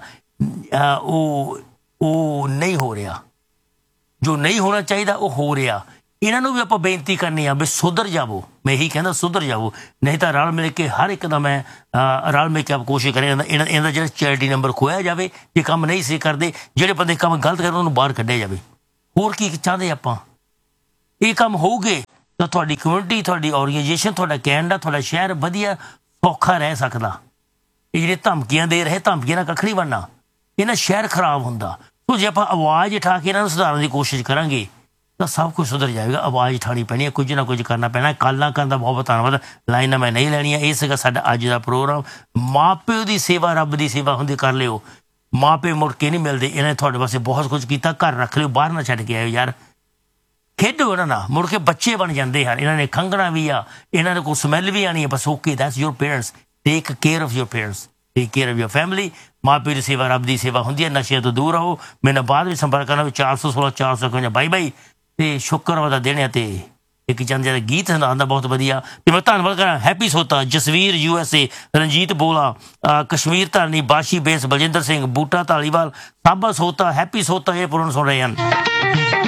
ਉਹ ਉਹ ਨਹੀਂ ਹੋ ਰਿਹਾ। ਜੋ ਨਹੀਂ ਹੋਣਾ ਚਾਹੀਦਾ ਉਹ ਹੋ ਰਿਹਾ। ਇਹਨਾਂ ਨੂੰ ਵੀ ਆਪਾਂ ਬੇਨਤੀ ਕਰਨੀ ਆ ਵੀ ਸੁਧਰ ਜਾਵੋ। ਮੈਂ ਇਹੀ ਕਹਿੰਦਾ ਸੁਧਰ ਜਾਵੋ, ਨਹੀਂ ਤਾਂ ਰਲ ਮਿਲ ਕੇ ਹਰ ਇੱਕ ਦਾ ਮੈਂ ਰਲ ਮਿਲ ਕੇ ਆਪ ਕੋਸ਼ਿਸ਼ ਕਰੇ ਇਹਨਾਂ ਇਹਦਾ ਜਿਹੜਾ ਚੈਰਿਟੀ ਨੰਬਰ ਖੋਇਆ ਜਾਵੇ। ਜੇ ਕੰਮ ਨਹੀਂ ਸੀ ਕਰਦੇ, ਜਿਹੜੇ ਬੰਦੇ ਕੰਮ ਗਲਤ ਕਰਦੇ ਉਹਨਾਂ ਨੂੰ ਬਾਹਰ ਕੱਢਿਆ ਜਾਵੇ। ਹੋਰ ਕੀ ਚਾਹੁੰਦੇ ਆਪਾਂ? ਇਹ ਕੰਮ ਹੋਊਗੇ ਤਾਂ ਤੁਹਾਡੀ ਕਮਿਊਨਿਟੀ, ਤੁਹਾਡੀ ਆਰਗੇਨਾਈਜੇਸ਼ਨ, ਤੁਹਾਡਾ ਕੈਨੇਡਾ, ਤੁਹਾਡਾ ਸ਼ਹਿਰ ਵਧੀਆ ਸੌਖਾ ਰਹਿ ਸਕਦਾ। ਇਹ ਜਿਹੜੇ ਧਮਕੀਆਂ ਦੇ ਰਹੇ, ਧਮਕੀਆਂ ਨਾਲ ਕੱਖ ਨਹੀਂ ਬਣਨਾ, ਇਹਨਾਂ ਸ਼ਹਿਰ ਖਰਾਬ ਹੁੰਦਾ। ਸੋ ਜੇ ਆਪਾਂ ਆਵਾਜ਼ ਉਠਾ ਕੇ ਇਹਨਾਂ ਨੂੰ ਸੁਧਾਰਨ ਦੀ ਕੋਸ਼ਿਸ਼ ਕਰਾਂਗੇ ਤਾਂ ਸਭ ਕੁਝ ਸੁਧਰ ਜਾਏਗਾ। ਆਵਾਜ਼ ਉਠਾਉਣੀ ਪੈਣੀ ਹੈ, ਕੁਝ ਨਾ ਕੁਝ ਕਰਨਾ ਪੈਣਾ। ਕਾਲਾਂ ਕਰਨ ਦਾ ਬਹੁਤ ਬਹੁਤ ਧੰਨਵਾਦ। ਲਾਈਨਾਂ ਮੈਂ ਨਹੀਂ ਲੈਣੀਆਂ। ਇਹ ਸੀਗਾ ਸਾਡਾ ਅੱਜ ਦਾ ਪ੍ਰੋਗਰਾਮ। ਮਾਂ ਪਿਓ ਦੀ ਸੇਵਾ ਰੱਬ ਦੀ ਸੇਵਾ ਹੁੰਦੀ, ਕਰ ਲਿਓ। ਮਾਂ ਪਿਓ ਮੁੜ ਕੇ ਨਹੀਂ ਮਿਲਦੇ। ਇਹਨਾਂ ਨੇ ਤੁਹਾਡੇ ਵਾਸਤੇ ਬਹੁਤ ਕੁਝ ਕੀਤਾ। ਘਰ ਰੱਖ ਲਿਓ, ਬਾਹਰ ਨਾ ਛੱਡ ਕੇ ਆਇਓ ਯਾਰ। ਖੇਡੋ ਇਹਨਾਂ ਨਾਲ, ਮੁੜ ਕੇ ਬੱਚੇ ਬਣ ਜਾਂਦੇ ਹਨ। ਇਹਨਾਂ ਨੇ ਖੰਘਣਾ ਵੀ ਆ, ਇਹਨਾਂ ਨੇ ਕੋਈ ਸਮੈਲ ਵੀ ਆਉਣੀ ਹੈ, ਬਸ okay, that's your parents. Take care of your parents, take care of your family. ਮਾਂ ਪਿਓ ਦੀ ਸੇਵਾ ਰੱਬ ਦੀ ਸੇਵਾ ਹੁੰਦੀ ਹੈ। ਨਸ਼ਿਆਂ ਤੋਂ ਦੂਰ ਰਹੋ। ਮੇਰੇ ਨਾਲ ਬਾਅਦ ਵਿੱਚ ਸੰਪਰਕ ਕਰਨਾ ਵੀ ਚਾਰ ਸੌ ਸੋਲਾਂ ਚਾਰ ਸੌ ਇਕਵੰਜਾ ਬਾਈ ਬਾਈ। ਤੇ ਸ਼ੁੱਕਰਵਾਰ ਦਾ ਦਿਨ ਹੈ ਤੇ ਇੱਕ ਚੰਦ ਜਿਹੜਾ ਗੀਤ ਸੁਣਾਉਂਦਾ ਬਹੁਤ ਵਧੀਆ। ਤੇ ਮੈਂ ਧੰਨਵਾਦ ਕਰਾਂ happy ਸੋਤਾ, Jasvir U S A, Ranjit ਬੋਲਾ, ਕਸ਼ਮੀਰ ਧਾਰਨੀ, ਬਾਸ਼ੀ ਬੇਸ, ਬਲਜਿੰਦਰ ਸਿੰਘ, ਬੂਟਾ ਧਾਲੀਵਾਲ, ਸਾਬਾ ਸੋਤਾ, ਹੈਪੀ ਸੋਤਾ, ਇਹ ਪੁਰਨ ਸੁਣ ਰਹੇ ਹਨ।